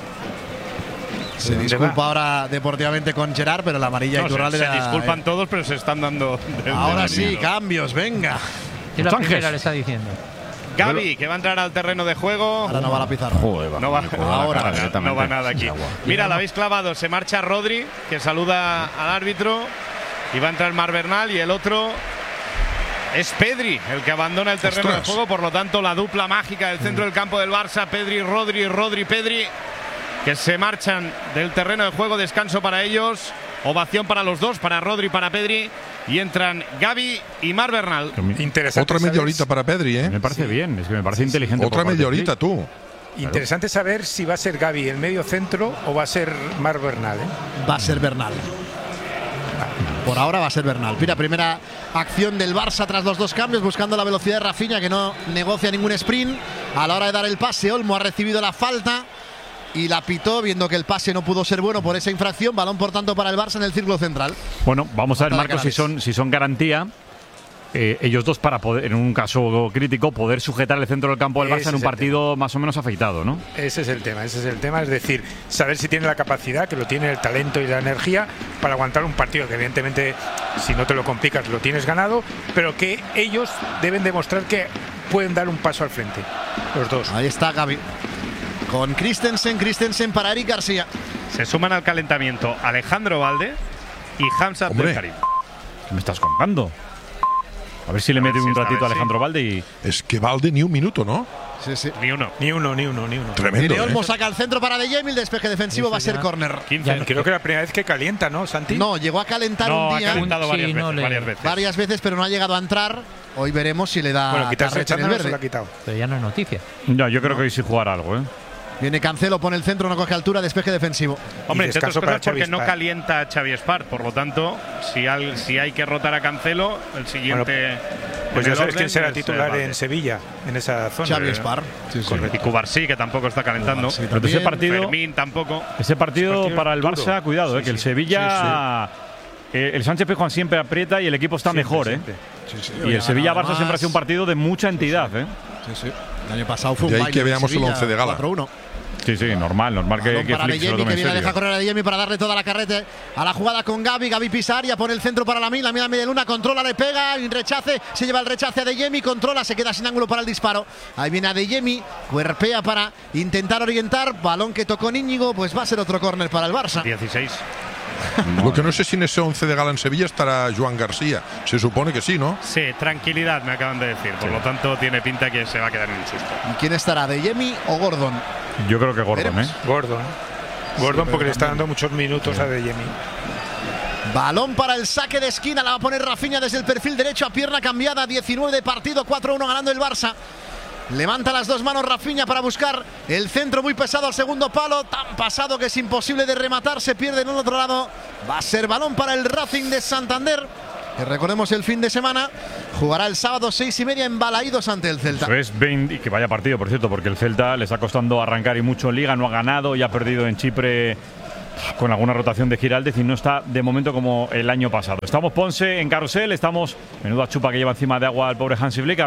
Speaker 9: Se disculpa ahora deportivamente con Gerard, pero la amarilla Iturralde
Speaker 8: se disculpan todos, pero se están dando.
Speaker 9: Ahora sí, cambios, venga.
Speaker 13: Y la primera le está diciendo.
Speaker 8: Gavi, que va a entrar al terreno de juego.
Speaker 9: Ahora no va a la pizarra.
Speaker 8: No va nada aquí. Mira, la habéis clavado. Se marcha Rodri, que saluda al árbitro. Y va a entrar Marc Bernal, y el otro es Pedri, el que abandona el terreno de juego. Por lo tanto, la dupla mágica del centro del campo del Barça, Pedri, Rodri, Rodri, Pedri, que se marchan del terreno de juego. Descanso para ellos. Ovación para los dos, para Rodri y para Pedri. Y entran Gavi y Marc Bernal.
Speaker 14: Otra media horita para Pedri, ¿eh?
Speaker 3: Me parece bien, es que me parece inteligente.
Speaker 14: Otra media horita, tú.
Speaker 11: Interesante saber si va a ser Gavi el medio centro o va a ser Marc Bernal, ¿eh?
Speaker 9: Va a ser Bernal. Por ahora va a ser Bernal. Mira, primera acción del Barça tras los 2 cambios, buscando la velocidad de Rafinha, que no negocia ningún sprint. A la hora de dar el pase, Olmo ha recibido la falta y la pitó, viendo que el pase no pudo ser bueno por esa infracción. Balón, por tanto, para el Barça en el círculo central.
Speaker 3: Bueno, vamos a ver, Marcos, si son garantía. ellos dos para poder, en un caso crítico, poder sujetar el centro del campo del Barça en un partido más o menos afeitado, ¿no?
Speaker 11: Ese es el tema, es decir, saber si tiene la capacidad, que lo tiene, el talento y la energía para aguantar un partido que evidentemente si no te lo complicas lo tienes ganado, pero que ellos deben demostrar que pueden dar un paso al frente, los dos.
Speaker 9: Ahí está Gavi con Christensen para Eric García.
Speaker 8: Se suman al calentamiento Alejandro Valde y Hamza Abdelkarim.
Speaker 3: ¿Qué me estás contando? A ver si le mete un ratito a Alejandro Valde y...
Speaker 14: Es que Valde ni un minuto, ¿no?
Speaker 9: Sí.
Speaker 8: Ni uno.
Speaker 14: Tremendo.
Speaker 9: Y Olmo saca el centro para De Jemi, el despeje defensivo va a ser córner.
Speaker 11: Creo que la primera vez que calienta, ¿no, Santi?
Speaker 9: No, llegó a calentar un día.
Speaker 8: Ha calentado varias veces,
Speaker 9: pero no ha llegado a entrar. Hoy veremos si le da.
Speaker 11: Bueno, quitarse
Speaker 9: en el verde.
Speaker 11: lo ha quitado.
Speaker 13: Pero ya no es noticia.
Speaker 3: No, yo creo que hoy sí jugará algo, ¿eh?
Speaker 9: Viene Cancelo, pone el centro, no coge altura, despeje defensivo.
Speaker 8: Hombre, entre otras cosas porque no calienta a Xavi Espart. Por lo tanto, si hay que rotar a Cancelo, el siguiente.
Speaker 11: Pues ya sabes quién será titular en Sevilla, en esa zona.
Speaker 9: Xavi Espart.
Speaker 8: Y Cubarsí, que tampoco está calentando.
Speaker 3: Pero ese partido,
Speaker 8: Fermín tampoco.
Speaker 3: Ese partido para el Barça, cuidado, que el Sevilla. El Sánchez Pizjuán siempre aprieta y el equipo está mejor, ¿eh? Y el Sevilla-Barça siempre ha sido un partido de mucha entidad, ¿eh?
Speaker 9: Sí. El año pasado fue un
Speaker 14: baile.
Speaker 9: Y ahí
Speaker 14: que veamos el 11 de gala.
Speaker 9: 4-1.
Speaker 3: Sí, normal que
Speaker 9: para
Speaker 3: Flick se lo tome
Speaker 9: que
Speaker 3: en
Speaker 9: viene a
Speaker 3: serio.
Speaker 9: dejar correr a De Jemi para darle toda la carrete a la jugada con Gavi pisa área, pone el centro para Lamine media luna, controla, le pega, rechace, se lleva el rechace a De Jemi, controla, se queda sin ángulo para el disparo. Ahí viene a De Jemi, cuerpea para intentar orientar, balón que tocó Íñigo, pues va a ser otro córner para el Barça.
Speaker 8: 16.
Speaker 14: Lo que no sé si en ese 11 de gala en Sevilla estará Joan García. Se supone que sí, ¿no?
Speaker 8: Sí, tranquilidad me acaban de decir. Por lo tanto, tiene pinta que se va a quedar en el susto.
Speaker 9: ¿Y quién estará, De Jemi o Gordon?
Speaker 3: Yo creo que Gordon, ¿eh?
Speaker 11: Gordon porque le está dando muchos minutos a De Jemi.
Speaker 9: Balón para el saque de esquina, la va a poner Rafinha desde el perfil derecho a pierna cambiada, 19 de partido, 4-1 ganando el Barça. Levanta las dos manos Rafinha para buscar el centro muy pesado al segundo palo, tan pasado que es imposible de rematar, se pierde en el otro lado. Va a ser balón para el Racing de Santander, que recordemos el fin de semana jugará el sábado 6:30 en Balaídos ante el Celta.
Speaker 3: Eso es 20, y que vaya partido, por cierto, porque el Celta le está costando arrancar y mucho en Liga, no ha ganado y ha perdido en Chipre con alguna rotación de Giraldez y no está de momento como el año pasado. Estamos Ponce en carrusel, estamos menuda chupa que lleva encima de agua el pobre Hansi Flick. A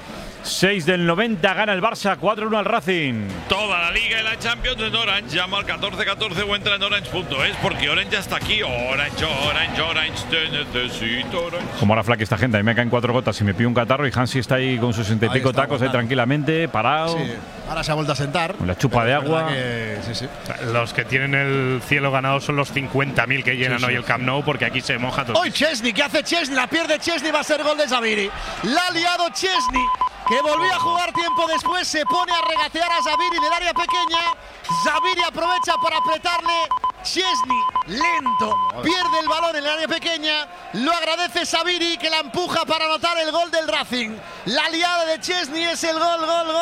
Speaker 3: 26 del 90 gana el Barça, 4-1 al Racing.
Speaker 15: Toda la Liga y la Champions en Orange. Llama al 1414 o entra en orange.es porque Orange ya está aquí. Orange, te necesito, Orange.
Speaker 3: Como ahora Flack esta gente, a mí me caen 4 gotas y me pido un catarro y Hansi está ahí con sus 60 y pico tacos ahí tranquilamente, parado.
Speaker 9: Sí, ahora se ha vuelto a sentar.
Speaker 3: Con la chupa de agua.
Speaker 8: Los que tienen el cielo ganado son los 50.000 que llenan hoy el Camp Nou, porque aquí se moja todo.
Speaker 9: Hoy Chesney, ¿qué hace Chesney? La pierde Chesney, va a ser gol de Zaviri. La ha liado Chesney, que volvió a jugar tiempo después, se pone a regatear a Zaviri del área pequeña. Zaviri aprovecha para apretarle. Chesney, lento, pierde el balón en el área pequeña. Lo agradece Zaviri, que la empuja para anotar el gol del Racing. La liada de Chesney es el gol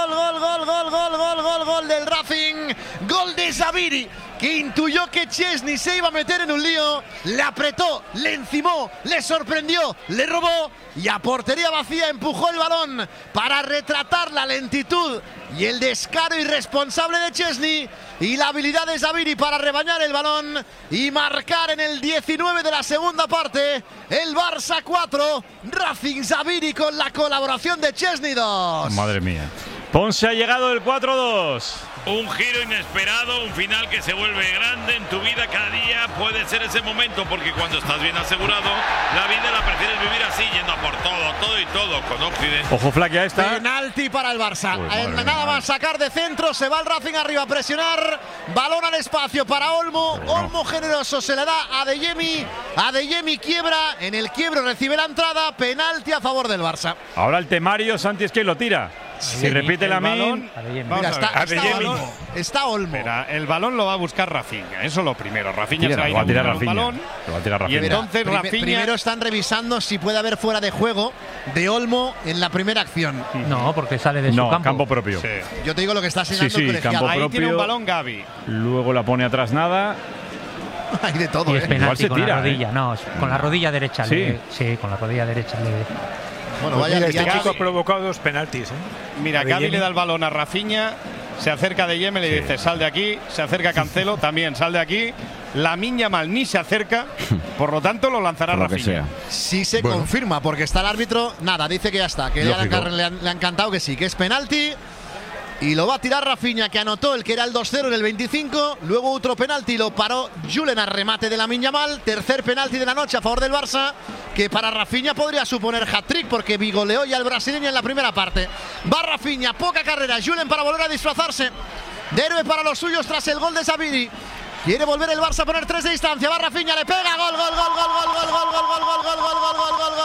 Speaker 9: del Racing. Gol de Zaviri, que intuyó que Chesney se iba a meter en un lío, le apretó, le encimó, le sorprendió, le robó y a portería vacía empujó el balón para retratar la lentitud y el descaro irresponsable de Chesney y la habilidad de Zaviri para rebañar el balón y marcar en el 19 de la segunda parte. El Barça 4, Racing Zaviri con la colaboración de Chesney 2.
Speaker 3: Madre mía. Ponce ha llegado el 4-2.
Speaker 15: Un giro inesperado, un final que se vuelve grande en tu vida. Cada día puede ser ese momento, porque cuando estás bien asegurado, la vida la prefieres vivir así, yendo a por todo y todo, con Occidente.
Speaker 3: Ojo, Flaque, ahí está.
Speaker 9: Penalti para el Barça. Nada más sacar de centro, se va el Racing arriba a presionar. Balón al espacio para Olmo. Olmo generoso se le da a De Jemi. A De Jemi quiebra. En el quiebro recibe la entrada. Penalti a favor del Barça.
Speaker 3: Ahora el temario, Santi, es que lo tira. Si repite la balón,
Speaker 9: mira, está Olmo.
Speaker 8: Espera, el balón lo va a buscar Rafinha, eso lo primero. Rafinha se
Speaker 3: va a tirar
Speaker 8: el balón. Y entonces Rafinha.
Speaker 9: Primero están revisando si puede haber fuera de juego de Olmo en la primera acción.
Speaker 13: No, porque sale de su campo
Speaker 3: propio.
Speaker 8: Sí.
Speaker 9: Yo te digo lo que está señalando el colegiado.
Speaker 3: Campo
Speaker 8: ahí
Speaker 3: propio,
Speaker 8: tiene un balón Gavi.
Speaker 3: Luego la pone atrás nada.
Speaker 9: Hay de todo.
Speaker 13: Y es penalti
Speaker 3: se
Speaker 13: con
Speaker 3: tira,
Speaker 13: la rodilla, no, con la rodilla derecha.
Speaker 3: Sí,
Speaker 13: con la rodilla derecha.
Speaker 9: Bueno,
Speaker 11: pues
Speaker 9: vaya,
Speaker 11: este chico ha provocado 2 penaltis.
Speaker 8: Mira, Gavi le da el balón a Rafinha, se acerca De Jemi, le dice sal de aquí, se acerca Cancelo, también sal de aquí, Lamine Yamal ni se acerca, por lo tanto lo lanzará Rafinha.
Speaker 9: Si se confirma, porque está el árbitro, nada, dice que ya está, que le ha encantado que sí, que es penalti. Y lo va a tirar Rafinha, que anotó el que era el 2-0 en el 25. Luego otro penalti, lo paró Julen al remate de Lamine Yamal. Tercer penalti de la noche a favor del Barça, que para Rafinha podría suponer hat-trick, porque vigoleó ya al brasileño en la primera parte. Va Rafinha, poca carrera. Julen para volver a disfrazarse de héroe para los suyos tras el gol de Sabiri. Quiere volver el Barça a poner 3 de distancia. Va Rafinha, le pega. Gol, gol, gol, gol, gol, gol, gol, gol, gol, gol, gol, gol, gol, gol, gol,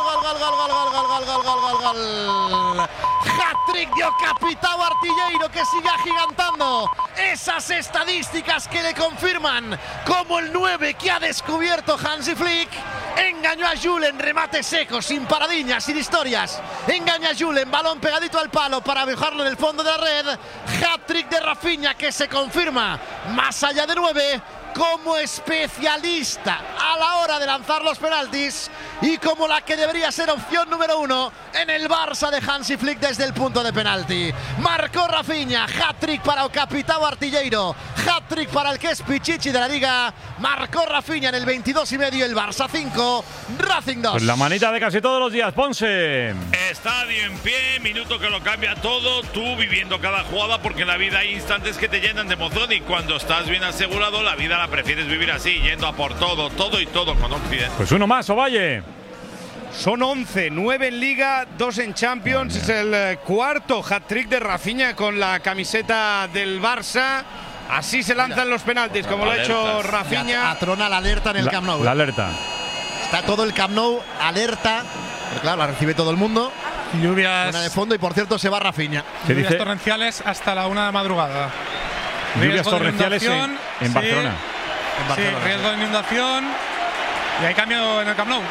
Speaker 9: gol. Hat-trick de Capitão Artilheiro, que sigue agigantando esas estadísticas que le confirman como el 9 que ha descubierto Hansi Flick. Engañó a Julen, remate seco, sin paradiñas, sin historias. Engaña a Julen, balón pegadito al palo para dejarlo en el fondo de la red. Hat-trick de Rafinha, que se confirma más allá de 9 como especialista a la hora de lanzar los penaltis y como la que debería ser opción número 1 en el Barça de Hansi Flick desde el punto de penalti. Marcó Rafinha, hat-trick para el Capitão Artilheiro, hat-trick para el que es Pichichi de la Liga. Marcó Rafinha en el 22,5, el Barça 5, Racing 2.
Speaker 3: Pues la manita de casi todos los días, Ponce.
Speaker 15: Estadio en pie, minuto que lo cambia todo, tú viviendo cada jugada, porque en la vida hay instantes que te llenan de emoción y cuando estás bien asegurado, la vida la prefieres vivir así, yendo a por todo, todo y todo con Occidente.
Speaker 3: Pues uno más, Ovalle.
Speaker 8: Son 11, 9 en Liga, 2 en Champions. Es el cuarto hat-trick de Rafinha con la camiseta del Barça. Así se lanzan los penaltis, como lo ha hecho Rafinha.
Speaker 9: Atrona la alerta en el Camp Nou.
Speaker 3: La alerta.
Speaker 9: Está todo el Camp Nou alerta. Pero claro, la recibe todo el mundo.
Speaker 10: Lluvias.
Speaker 9: Una de fondo y por cierto se va Rafinha.
Speaker 10: Lluvias torrenciales hasta la 1 de madrugada.
Speaker 3: Lluvias torrenciales en Barcelona.
Speaker 10: Sí, riesgo de inundación. Y hay cambio en el Camp Nou.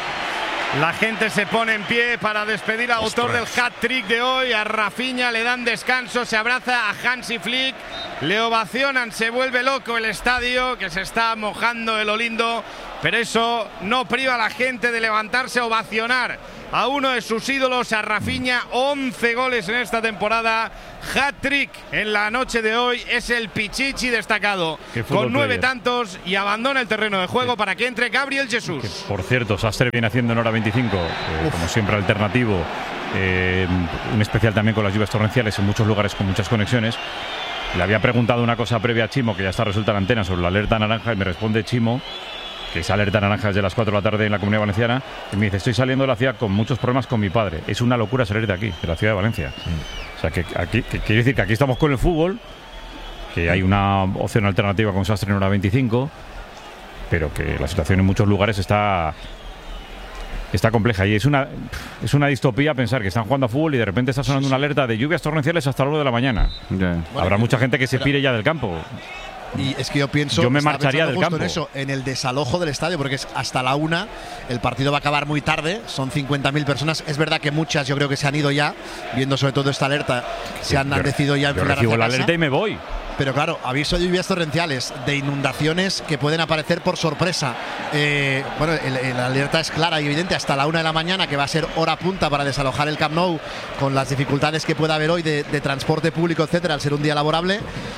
Speaker 8: La gente se pone en pie para despedir al autor del hat-trick de hoy. A Rafinha le dan descanso, se abraza a Hansi Flick, le ovacionan, se vuelve loco el estadio, que se está mojando de lo lindo, pero eso no priva a la gente de levantarse a ovacionar a uno de sus ídolos, a Rafinha. 11 goles en esta temporada, hat-trick en la noche de hoy. Es el Pichichi destacado con 9 tantos y abandona el terreno de juego para que entre Gabriel Jesús.
Speaker 3: Que, por cierto, Sastre viene haciendo en hora 25, como siempre alternativo, un especial también con las lluvias torrenciales en muchos lugares con muchas conexiones. Le había preguntado una cosa previa a Chimo, que ya está resuelta en la antena, sobre la alerta naranja, y me responde Chimo que esa alerta naranja desde las 4 de la tarde en la Comunidad Valenciana, y me dice: estoy saliendo de la ciudad con muchos problemas con mi padre. Es una locura salir de aquí, de la ciudad de Valencia. O sea, que aquí, que quiere decir que aquí estamos con el fútbol, que hay una opción alternativa con Sastre en hora 25, pero que la situación en muchos lugares está compleja, y es una distopía pensar que están jugando a fútbol y de repente está sonando una alerta de lluvias torrenciales hasta la 1 de la mañana. Habrá mucha gente que se pire ya del campo.
Speaker 9: Y es que yo pienso,
Speaker 3: yo me marcharía del campo
Speaker 9: en eso, en el desalojo del estadio, porque es hasta la 1, el partido va a acabar muy tarde, son 50.000 personas. Es verdad que muchas yo creo que se han ido ya, viendo sobre todo esta alerta, han decidido ya
Speaker 3: enfilar hacia casa. Yo recibo la alerta y me voy.
Speaker 9: Pero claro, aviso de lluvias torrenciales, de inundaciones que pueden aparecer por sorpresa. Bueno, la alerta es clara y evidente hasta la 1 de la mañana, que va a ser hora punta para desalojar el Camp Nou, con las dificultades que pueda haber hoy de transporte público, etcétera, al ser un día laborable.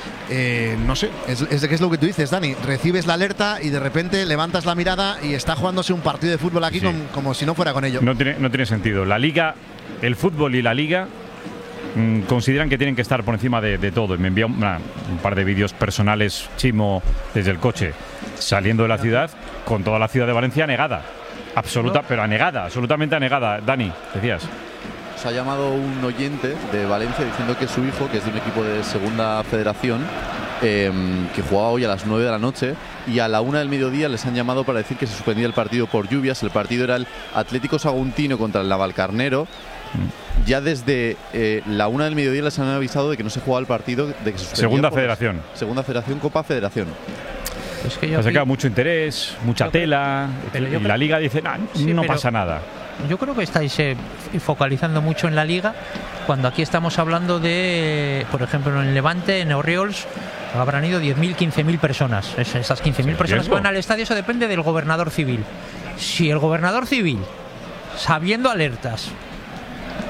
Speaker 9: No sé, es lo que tú dices, Dani. Recibes la alerta y de repente levantas la mirada y está jugándose un partido de fútbol aquí como si no fuera con ello.
Speaker 3: No tiene sentido. La Liga, el fútbol y la Liga consideran que tienen que estar por encima de todo. Y me envía un par de vídeos personales, Chimo, desde el coche, saliendo de la ciudad, con toda la ciudad de Valencia anegada. Pero anegada, absolutamente anegada. Dani, decías.
Speaker 16: Ha llamado un oyente de Valencia diciendo que su hijo, que es de un equipo de segunda federación, que jugaba hoy a las 9 de la noche, y a la 1 del mediodía les han llamado para decir que se suspendía el partido por lluvias. El partido era el Atlético Saguntino contra el Navalcarnero. Ya desde la 1 del mediodía les han avisado de que no se jugaba el partido, de que se suspendía. Segunda Federación, Copa Federación.
Speaker 3: Es que se queda mucho interés, mucha tela, y la Liga dice, no pasa nada.
Speaker 13: Yo creo que estáis focalizando mucho en la Liga, cuando aquí estamos hablando de, por ejemplo, en Levante, en Oriols, habrán ido 10.000, 15.000 personas. Esas 15.000 personas que van al estadio, eso depende del gobernador civil. Si el gobernador civil, sabiendo alertas,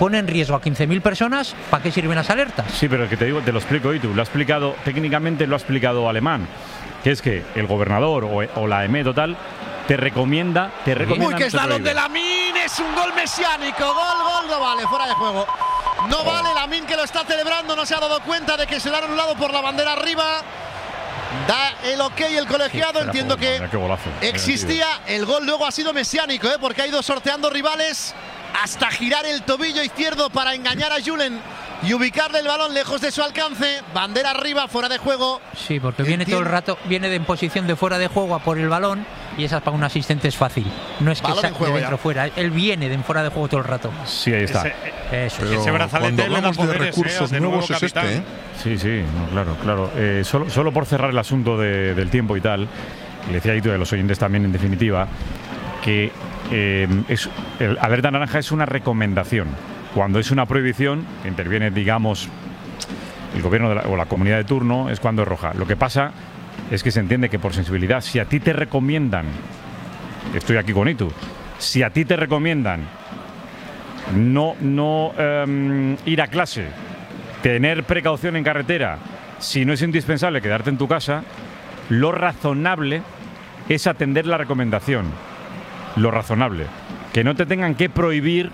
Speaker 13: pone en riesgo a 15.000 personas, ¿para qué sirven las alertas?
Speaker 3: Sí, pero que te digo, te lo explico, y tú lo ha explicado, técnicamente lo ha explicado Alemán, que es que el gobernador o la EME total te recomienda.
Speaker 9: Uy, que es balón de Lamine, es un gol mesiánico. Gol, no vale, fuera de juego. No vale, Lamine que lo está celebrando, no se ha dado cuenta de que se le han anulado por la bandera arriba. Da el ok el colegiado, sí, entiendo que existía. El gol luego ha sido mesiánico, porque ha ido sorteando rivales hasta girar el tobillo izquierdo para engañar a Julen y ubicarle el balón lejos de su alcance. Bandera arriba, fuera de juego.
Speaker 13: Sí, porque viene todo el rato, viene en posición de fuera de juego a por el balón, y esa para un asistente es fácil. No es que saque de dentro fuera, él viene de fuera de juego todo el rato.
Speaker 3: Sí, ahí está.
Speaker 14: Ese brazalete cuando hablamos de recursos nuevos es este, ¿eh?
Speaker 3: Sí, no, claro. Solo por cerrar el asunto del tiempo y tal, le decía ahí tú a los oyentes también, en definitiva, que el alerta naranja es una recomendación. Cuando es una prohibición, que interviene, digamos, el gobierno o la comunidad de turno, es cuando es roja. Lo que pasa es que se entiende que por sensibilidad, si a ti te recomiendan, estoy aquí con Itu, si a ti te recomiendan no ir a clase, tener precaución en carretera, si no es indispensable quedarte en tu casa, lo razonable es atender la recomendación. Lo razonable. Que no te tengan que prohibir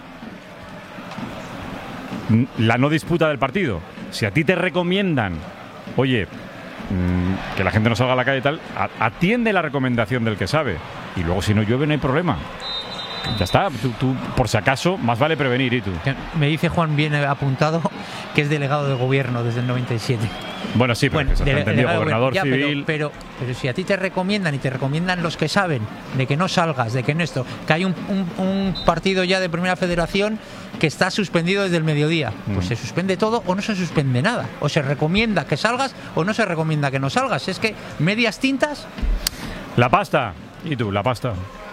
Speaker 3: la no disputa del partido. Si a ti te recomiendan, oye, que la gente no salga a la calle y tal, atiende la recomendación del que sabe. Y luego si no llueve no hay problema. Ya está, tú por si acaso, más vale prevenir. ¿Y tú?
Speaker 13: Me dice Juan, bien apuntado, que es delegado de gobierno desde el 97.
Speaker 3: Bueno, sí, pero se ha entendido, gobernador civil.
Speaker 13: Pero si a ti te recomiendan, y te recomiendan los que saben, de que no salgas, de que no esto, que hay un partido ya de Primera Federación que está suspendido desde el mediodía, pues se suspende todo o no se suspende nada. O se recomienda que salgas o no se recomienda que no salgas. Es que medias tintas.
Speaker 3: La pasta. ¿Y tú? La pasta.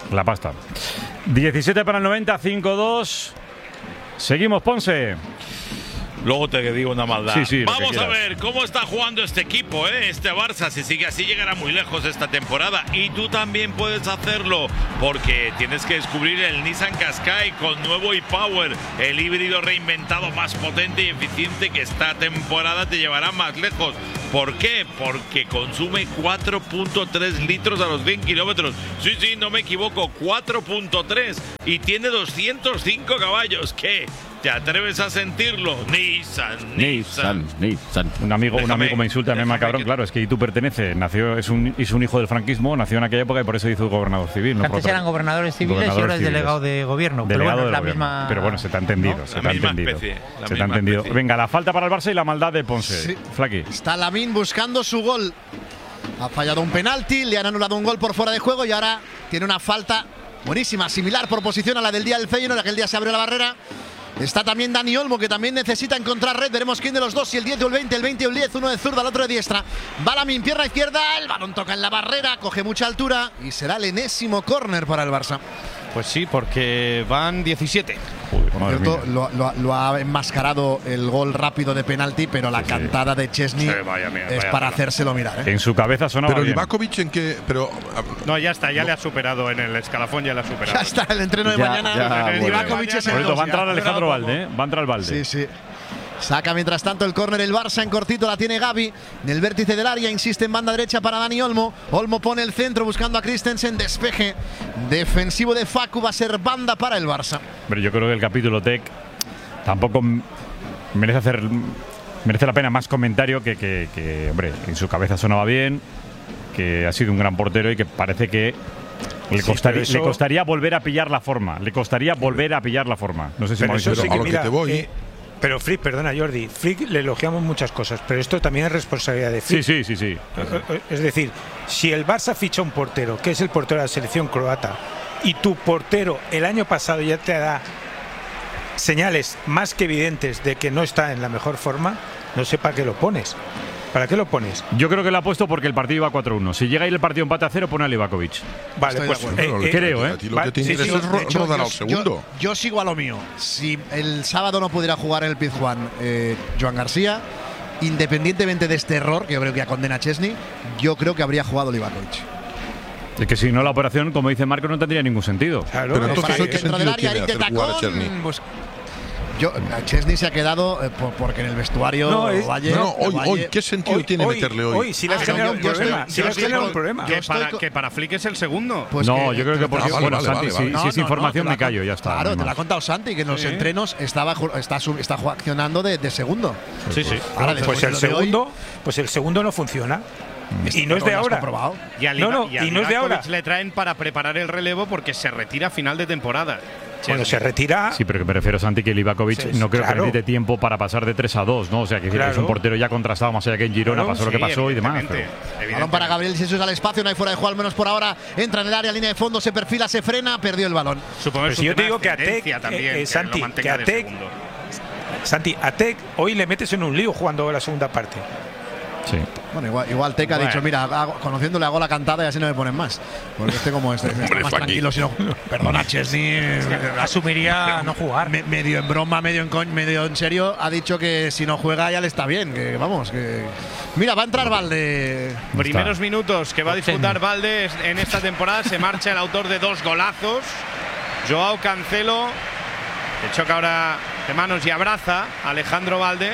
Speaker 3: 17 para el 90, 5-2. Seguimos, Ponce.
Speaker 15: Luego te digo una maldad.
Speaker 3: Sí,
Speaker 15: vamos a ver cómo está jugando este equipo, este Barça. Si sigue así, llegará muy lejos esta temporada. Y tú también puedes hacerlo, porque tienes que descubrir el Nissan Qashqai con nuevo e-Power, el híbrido reinventado más potente y eficiente, que esta temporada te llevará más lejos. ¿Por qué? Porque consume 4.3 litros a los 100 kilómetros. Sí, no me equivoco, 4.3. Y tiene 205 caballos. ¿Qué? ¿Te atreves a sentirlo? Nissan.
Speaker 3: Un amigo me insulta, me llama cabrón. Claro, es que Itu pertenece, es un hijo del franquismo, nació en aquella época y por eso hizo gobernador civil.
Speaker 13: Antes eran gobernadores civiles y ahora es delegado de gobierno. Pero bueno, es la misma.
Speaker 3: Pero bueno, se te ha entendido.
Speaker 15: ¿no? Se te ha entendido.
Speaker 3: Venga, la falta para el Barça y la maldad de Ponce.
Speaker 9: Sí.
Speaker 3: Flaqui.
Speaker 9: Está Lamine buscando su gol. Ha fallado un penalti, le han anulado un gol por fuera de juego y ahora tiene una falta buenísima, similar por posición a la del día del Feyenoord. Aquel día se abrió la barrera. Está también Dani Olmo, que también necesita encontrar red. Veremos quién de los dos, si el 10 o el 20, el 20 o el 10, uno de zurda, el otro de diestra. Va Lamine, pierna izquierda, el balón toca en la barrera, coge mucha altura y será el enésimo córner para el Barça.
Speaker 8: Pues sí, porque van 17.
Speaker 9: Por cierto, lo ha enmascarado el gol rápido de penalti, pero la cantada de Chesney es para hacérselo mirar.
Speaker 3: En su cabeza sonaba
Speaker 14: pero
Speaker 3: bien.
Speaker 14: Livakovic en qué.
Speaker 8: No, ya está, ya le ha superado en el escalafón, ya le ha superado.
Speaker 9: Ya está, el entreno de mañana.
Speaker 3: Livakovic es el va a entrar Alejandro Valde, va a entrar Valde.
Speaker 9: Sí. Saca mientras tanto el córner el Barça, en cortito la tiene Gavi en el vértice del área, insiste en banda derecha para Dani Olmo. Olmo pone el centro buscando a Christensen, despeje defensivo de Facu, va a ser banda para el Barça.
Speaker 3: Pero yo creo que el capítulo Tec tampoco merece la pena más comentario que hombre, en su cabeza sonaba bien, que ha sido un gran portero y que parece que le costaría volver a pillar la forma. No sé si
Speaker 11: pero
Speaker 14: eso sí que, mira, que te voy.
Speaker 11: Pero Flick, perdona Jordi, Flick le elogiamos muchas cosas, pero esto también es responsabilidad de Flick.
Speaker 3: Sí.
Speaker 11: Es decir, si el Barça ficha un portero, que es el portero de la selección croata, y tu portero el año pasado ya te da señales más que evidentes de que no está en la mejor forma, no sé para qué lo pones. ¿Para qué lo pones?
Speaker 3: Yo creo que lo ha puesto porque el partido iba 4-1. Si llega ahí el partido empate a 0, pone a Livakovic.
Speaker 11: Vale, pues
Speaker 3: creo,
Speaker 14: A ti lo que te interesa es rodar al segundo.
Speaker 9: Yo sigo a lo mío. Si el sábado no pudiera jugar en el Pizjuán Joan García, independientemente de este error, que yo creo que condena a Chesney, yo creo que habría jugado Livakovic.
Speaker 3: Es que si no, la operación, como dice Marco, no tendría ningún sentido.
Speaker 14: Claro, pero entonces, ¿qué
Speaker 9: dentro del área intenta con… Chesney se ha quedado porque en el vestuario
Speaker 14: hoy, ¿qué sentido tiene meterle hoy?
Speaker 11: Hoy sí le has generado un problema. Sí le has generado un problema.
Speaker 8: Que para Flick es el segundo.
Speaker 3: Pues yo creo que porque Santi, si es información me callo, ya está.
Speaker 9: Claro, te lo ha contado Santi, que en los entrenos está accionando de segundo.
Speaker 11: Sí. Pues el segundo no funciona. Y no es de ahora.
Speaker 8: Y no es de ahora. Le traen para preparar el relevo porque se retira a final de temporada.
Speaker 11: Bueno, se retira.
Speaker 3: Sí, pero que me refiero, Santi, que Livakovic no creo que necesite tiempo para pasar de 3-2, ¿no? O sea, que es un portero ya contrastado, más allá que en Girona pasó lo que pasó y demás.
Speaker 9: Balón para Gabriel Jesús al espacio, no hay fuera de juego, al menos por ahora. Entra en el área, línea de fondo, se perfila, se frena, perdió el balón.
Speaker 11: Supongo que yo te digo que a Tec también, Santi, a Tec hoy le metes en un lío jugando la segunda parte.
Speaker 3: Sí.
Speaker 9: Bueno, igual Tec ha dicho, mira, conociéndole hago la cantada y así no me ponen más. Porque como está más tranquilo, si no, perdona, Chesney
Speaker 10: asumiría no jugar.
Speaker 9: Medio en broma, medio en serio, ha dicho que si no juega ya le está bien, que vamos, que mira, va a entrar Valde.
Speaker 8: Primeros minutos que va a disputar Valde en esta temporada, se marcha el autor de 2 golazos, Joao Cancelo, que choca ahora de manos y abraza a Alejandro Valde.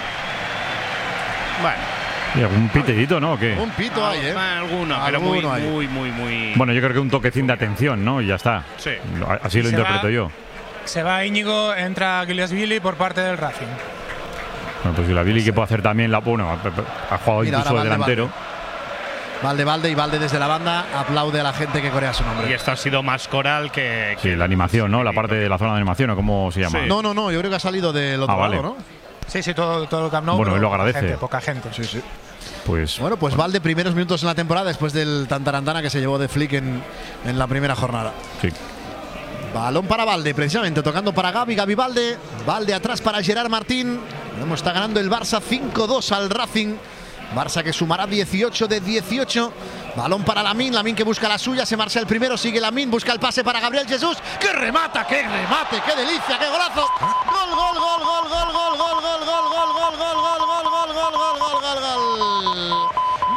Speaker 8: Bueno.
Speaker 3: ¿Y algún pitidito, no? ¿O qué?
Speaker 9: Un pito hay,
Speaker 8: Alguno, pero muy.
Speaker 3: Bueno, yo creo que un toquecín de atención, ¿no? Y ya está.
Speaker 8: Sí.
Speaker 3: Así lo interpreto yo.
Speaker 10: Se va Íñigo, entra Giliasvili por parte del Racing.
Speaker 3: Bueno, pues Giliasvili que puede hacer también ha jugado incluso de delantero.
Speaker 9: Valde y Valde desde la banda aplaude a la gente que corea su nombre.
Speaker 8: Y esto ha sido más coral que
Speaker 3: la animación, ¿no? La parte de la zona de animación, ¿o cómo se llama?
Speaker 9: Sí. No, yo creo que ha salido del otro lado, ¿no?
Speaker 10: Sí, todo el Camp Nou.
Speaker 3: Bueno, él lo agradece.
Speaker 10: Poca gente.
Speaker 9: Sí.
Speaker 3: Pues
Speaker 9: Valde, primeros minutos en la temporada después del tantarantana que se llevó de Flick en la primera jornada.
Speaker 3: Sí.
Speaker 9: Balón para Valde, precisamente, tocando para Gavi Valde atrás para Gerard Martín. Está ganando el Barça 5-2 al Racing. Barça que sumará 18 de 18. Balón para Lamine que busca la suya, se marcha el primero, sigue Lamine, busca el pase para Gabriel Jesús. ¡Qué remata, qué remate, qué delicia, qué golazo! ¡Gol, gol, gol, gol, gol, gol, gol, gol, gol, gol, gol, gol, gol, gol, gol, gol, gol, gol, gol, gol!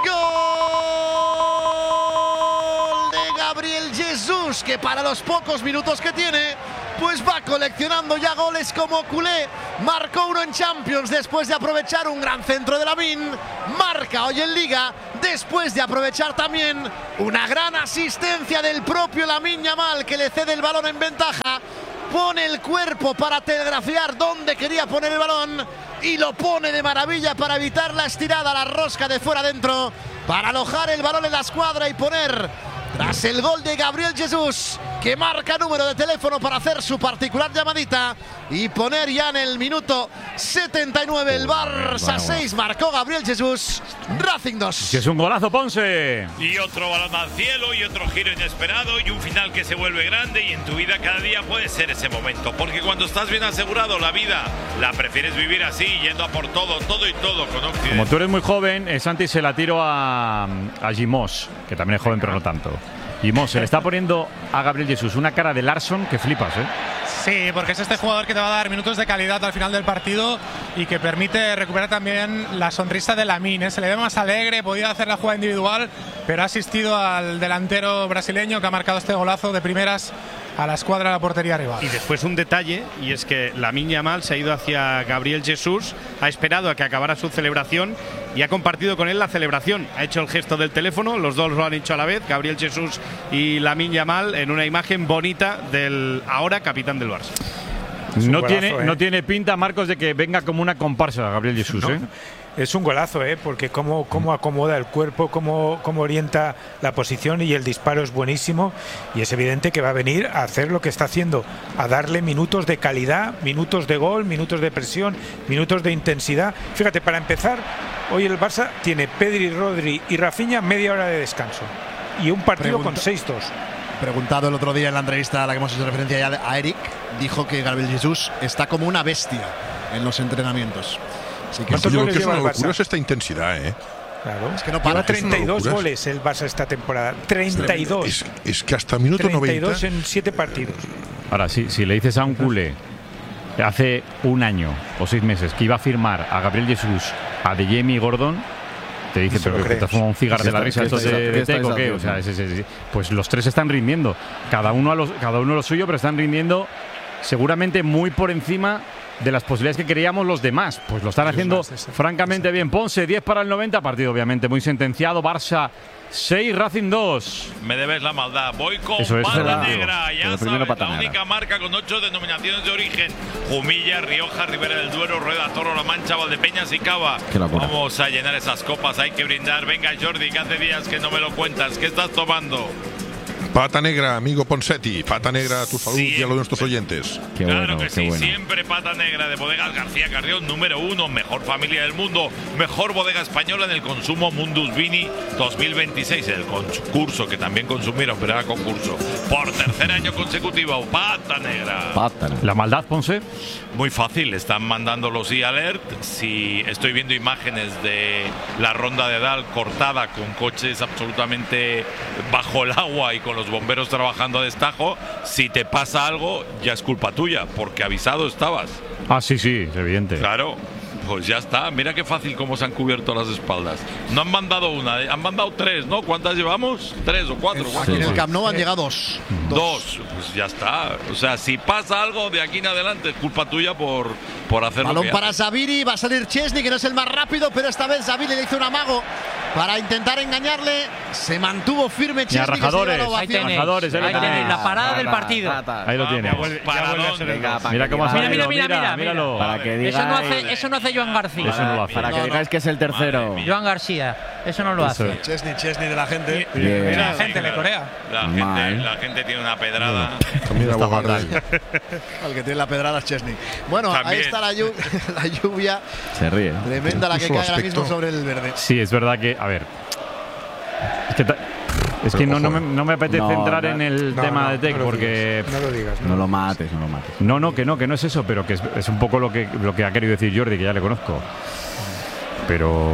Speaker 9: ¡Gol de Gabriel Jesús, que para los pocos minutos que tiene, pues va coleccionando ya goles como culé! Marcó uno en Champions después de aprovechar un gran centro de Lamine. Marca hoy en Liga después de aprovechar también una gran asistencia del propio Lamine Yamal, que le cede el balón en ventaja. Pone el cuerpo para telegrafiar dónde quería poner el balón y lo pone de maravilla para evitar la estirada, la rosca de fuera adentro, para alojar el balón en la escuadra y poner, tras el gol de Gabriel Jesús, que marca número de teléfono para hacer su particular llamadita, y poner ya en el minuto 79 el Barça 6, marcó Gabriel Jesús, Racing 2.
Speaker 3: Que es un golazo, Ponce.
Speaker 15: Y otro balón al cielo y otro giro inesperado y un final que se vuelve grande, y en tu vida cada día puede ser ese momento, porque cuando estás bien asegurado la vida la prefieres vivir así, yendo a por todo y todo con Occidente.
Speaker 3: Como tú eres muy joven, Santi, se la tiro a Gimos, que también es joven pero no tanto. Gimos, se le está poniendo a Gabriel Jesús una cara de Larsson que flipas, ¿eh?
Speaker 10: Sí, porque es este jugador que te va a dar minutos de calidad al final del partido y que permite recuperar también la sonrisa de Lamine, ¿eh? Se le ve más alegre, podía hacer la jugada individual, pero ha asistido al delantero brasileño que ha marcado este golazo de primeras a la escuadra de la portería rival.
Speaker 8: Y después un detalle, y es que Lamine Yamal se ha ido hacia Gabriel Jesús, ha esperado a que acabara su celebración y ha compartido con él la celebración. Ha hecho el gesto del teléfono, los dos lo han hecho a la vez, Gabriel Jesús y Lamine Yamal, en una imagen bonita del ahora capitán del Barça.
Speaker 3: No tiene pinta, Marcos, de que venga como una comparsa Gabriel Jesús, ¿eh?
Speaker 11: Es un golazo, porque cómo acomoda el cuerpo, cómo orienta la posición, y el disparo es buenísimo, y es evidente que va a venir a hacer lo que está haciendo, a darle minutos de calidad, minutos de gol, minutos de presión, minutos de intensidad. Fíjate, para empezar, hoy el Barça tiene Pedri, Rodri y Rafinha media hora de descanso y un partido con 6-2.
Speaker 9: Preguntado el otro día en la entrevista a la que hemos hecho referencia ya a Eric, dijo que Gabriel Jesús está como una bestia en los entrenamientos.
Speaker 14: Yo creo que es una locura esta intensidad, ¿eh?
Speaker 11: Claro, es que no para. 32 goles el Barça esta temporada. 32.
Speaker 14: Es que hasta minuto
Speaker 11: 32 en 7 partidos.
Speaker 3: Ahora, si le dices a un culé hace un año o 6 meses que iba a firmar a Gabriel Jesús, a De Jemi y Gordon, te dice, pero que te has fumado un cigarro de la risa esto de Tec o qué. O sea, pues los tres están rindiendo. Cada uno lo suyo, pero están rindiendo seguramente muy por encima de las posibilidades que creíamos los demás. Pues lo están haciendo francamente bien. Ponce, 10 para el 90, partido obviamente muy sentenciado. Barça 6, Racing 2.
Speaker 15: Me debes la maldad. Voy con Pata Negra. Ya sabes, la única marca con 8 denominaciones de origen. Jumilla, Rioja, Ribera del Duero, Rueda, Toro, La Mancha, Valdepeñas y Cava. Vamos a llenar esas copas, hay que brindar. Venga, Jordi, que hace días que no me lo cuentas. ¿Qué estás tomando?
Speaker 14: Pata Negra, amigo Ponsetti. Pata Negra, tu salud y a lo de nuestros oyentes.
Speaker 15: Claro que sí, siempre Pata Negra de Bodegas García Carrión, número 1, mejor familia del mundo, mejor bodega española en el consumo Mundus Vini 2026, el concurso que también consumieron, pero era concurso. Por tercer año consecutivo, Pata Negra.
Speaker 3: ¿La maldad, Ponce?
Speaker 15: Muy fácil, están mandando los e-alert. Si estoy viendo imágenes de la ronda de Dal cortada con coches absolutamente bajo el agua y con los bomberos trabajando a destajo, si te pasa algo ya es culpa tuya, porque avisado estabas.
Speaker 3: Ah, sí, es evidente.
Speaker 15: Claro, pues ya está. Mira qué fácil cómo se han cubierto las espaldas. No han mandado una, han mandado 3, ¿no? ¿Cuántas llevamos? 3 o 4.
Speaker 9: Aquí en el Camp Nou han llegado 2.
Speaker 15: Pues ya está. O sea, si pasa algo de aquí en adelante es culpa tuya por hacerlo.
Speaker 9: Balón para Zaviri, va a salir Chesney, que no es el más rápido, pero esta vez Zaviri le hizo un amago para intentar engañarle. Se mantuvo firme Chesney.
Speaker 3: Rajadores,
Speaker 9: ahí tenéis
Speaker 13: la parada del partido.
Speaker 3: Ahí lo tienes. Mira cómo ha salido. Míralo.
Speaker 17: Para que digáis,
Speaker 13: eso no hace Joan García.
Speaker 3: Eso no lo hace.
Speaker 17: Para que digáis que es el tercero.
Speaker 13: Joan García, eso no lo hace.
Speaker 9: Chesney de la gente.
Speaker 10: La gente le corea.
Speaker 15: La gente tiene una pedrada.
Speaker 9: Al que tiene la pedrada es Chesney. Bueno, ahí está la lluvia.
Speaker 17: Se ríe.
Speaker 9: Tremenda la que cae ahora mismo sobre el verde.
Speaker 3: Sí, es verdad que, a ver, es que no me apetece entrar en el tema de Tec porque
Speaker 11: no lo digas.
Speaker 17: No lo mates.
Speaker 3: Que no es eso, pero que es un poco lo que ha querido decir Jordi, que ya le conozco. Pero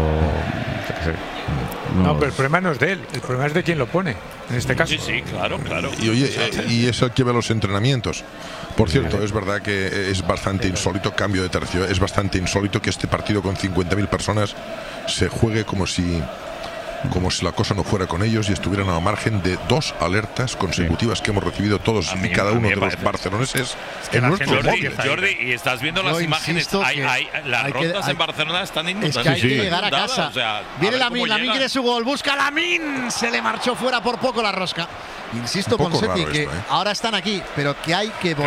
Speaker 11: no, pero el problema no es de él, el problema es de quien lo pone, en este caso.
Speaker 15: Sí, claro.
Speaker 14: Y oye, y eso que ve los entrenamientos. Por cierto, es verdad que es bastante insólito, cambio de tercio, es bastante insólito que este partido con 50.000 personas se juegue como si la cosa no fuera con ellos y estuvieran a margen de 2 alertas consecutivas que hemos recibido todos y cada uno de los barceloneses en nuestros móviles.
Speaker 15: Jordi, y estás viendo las imágenes, las rondas en Barcelona están inundadas.
Speaker 9: Es que hay que llegar a casa.
Speaker 15: O sea,
Speaker 9: viene Lamine quiere su gol, busca Lamine, se le marchó fuera por poco la rosca. Insisto con Seti que ahora están aquí, pero que hay que volver.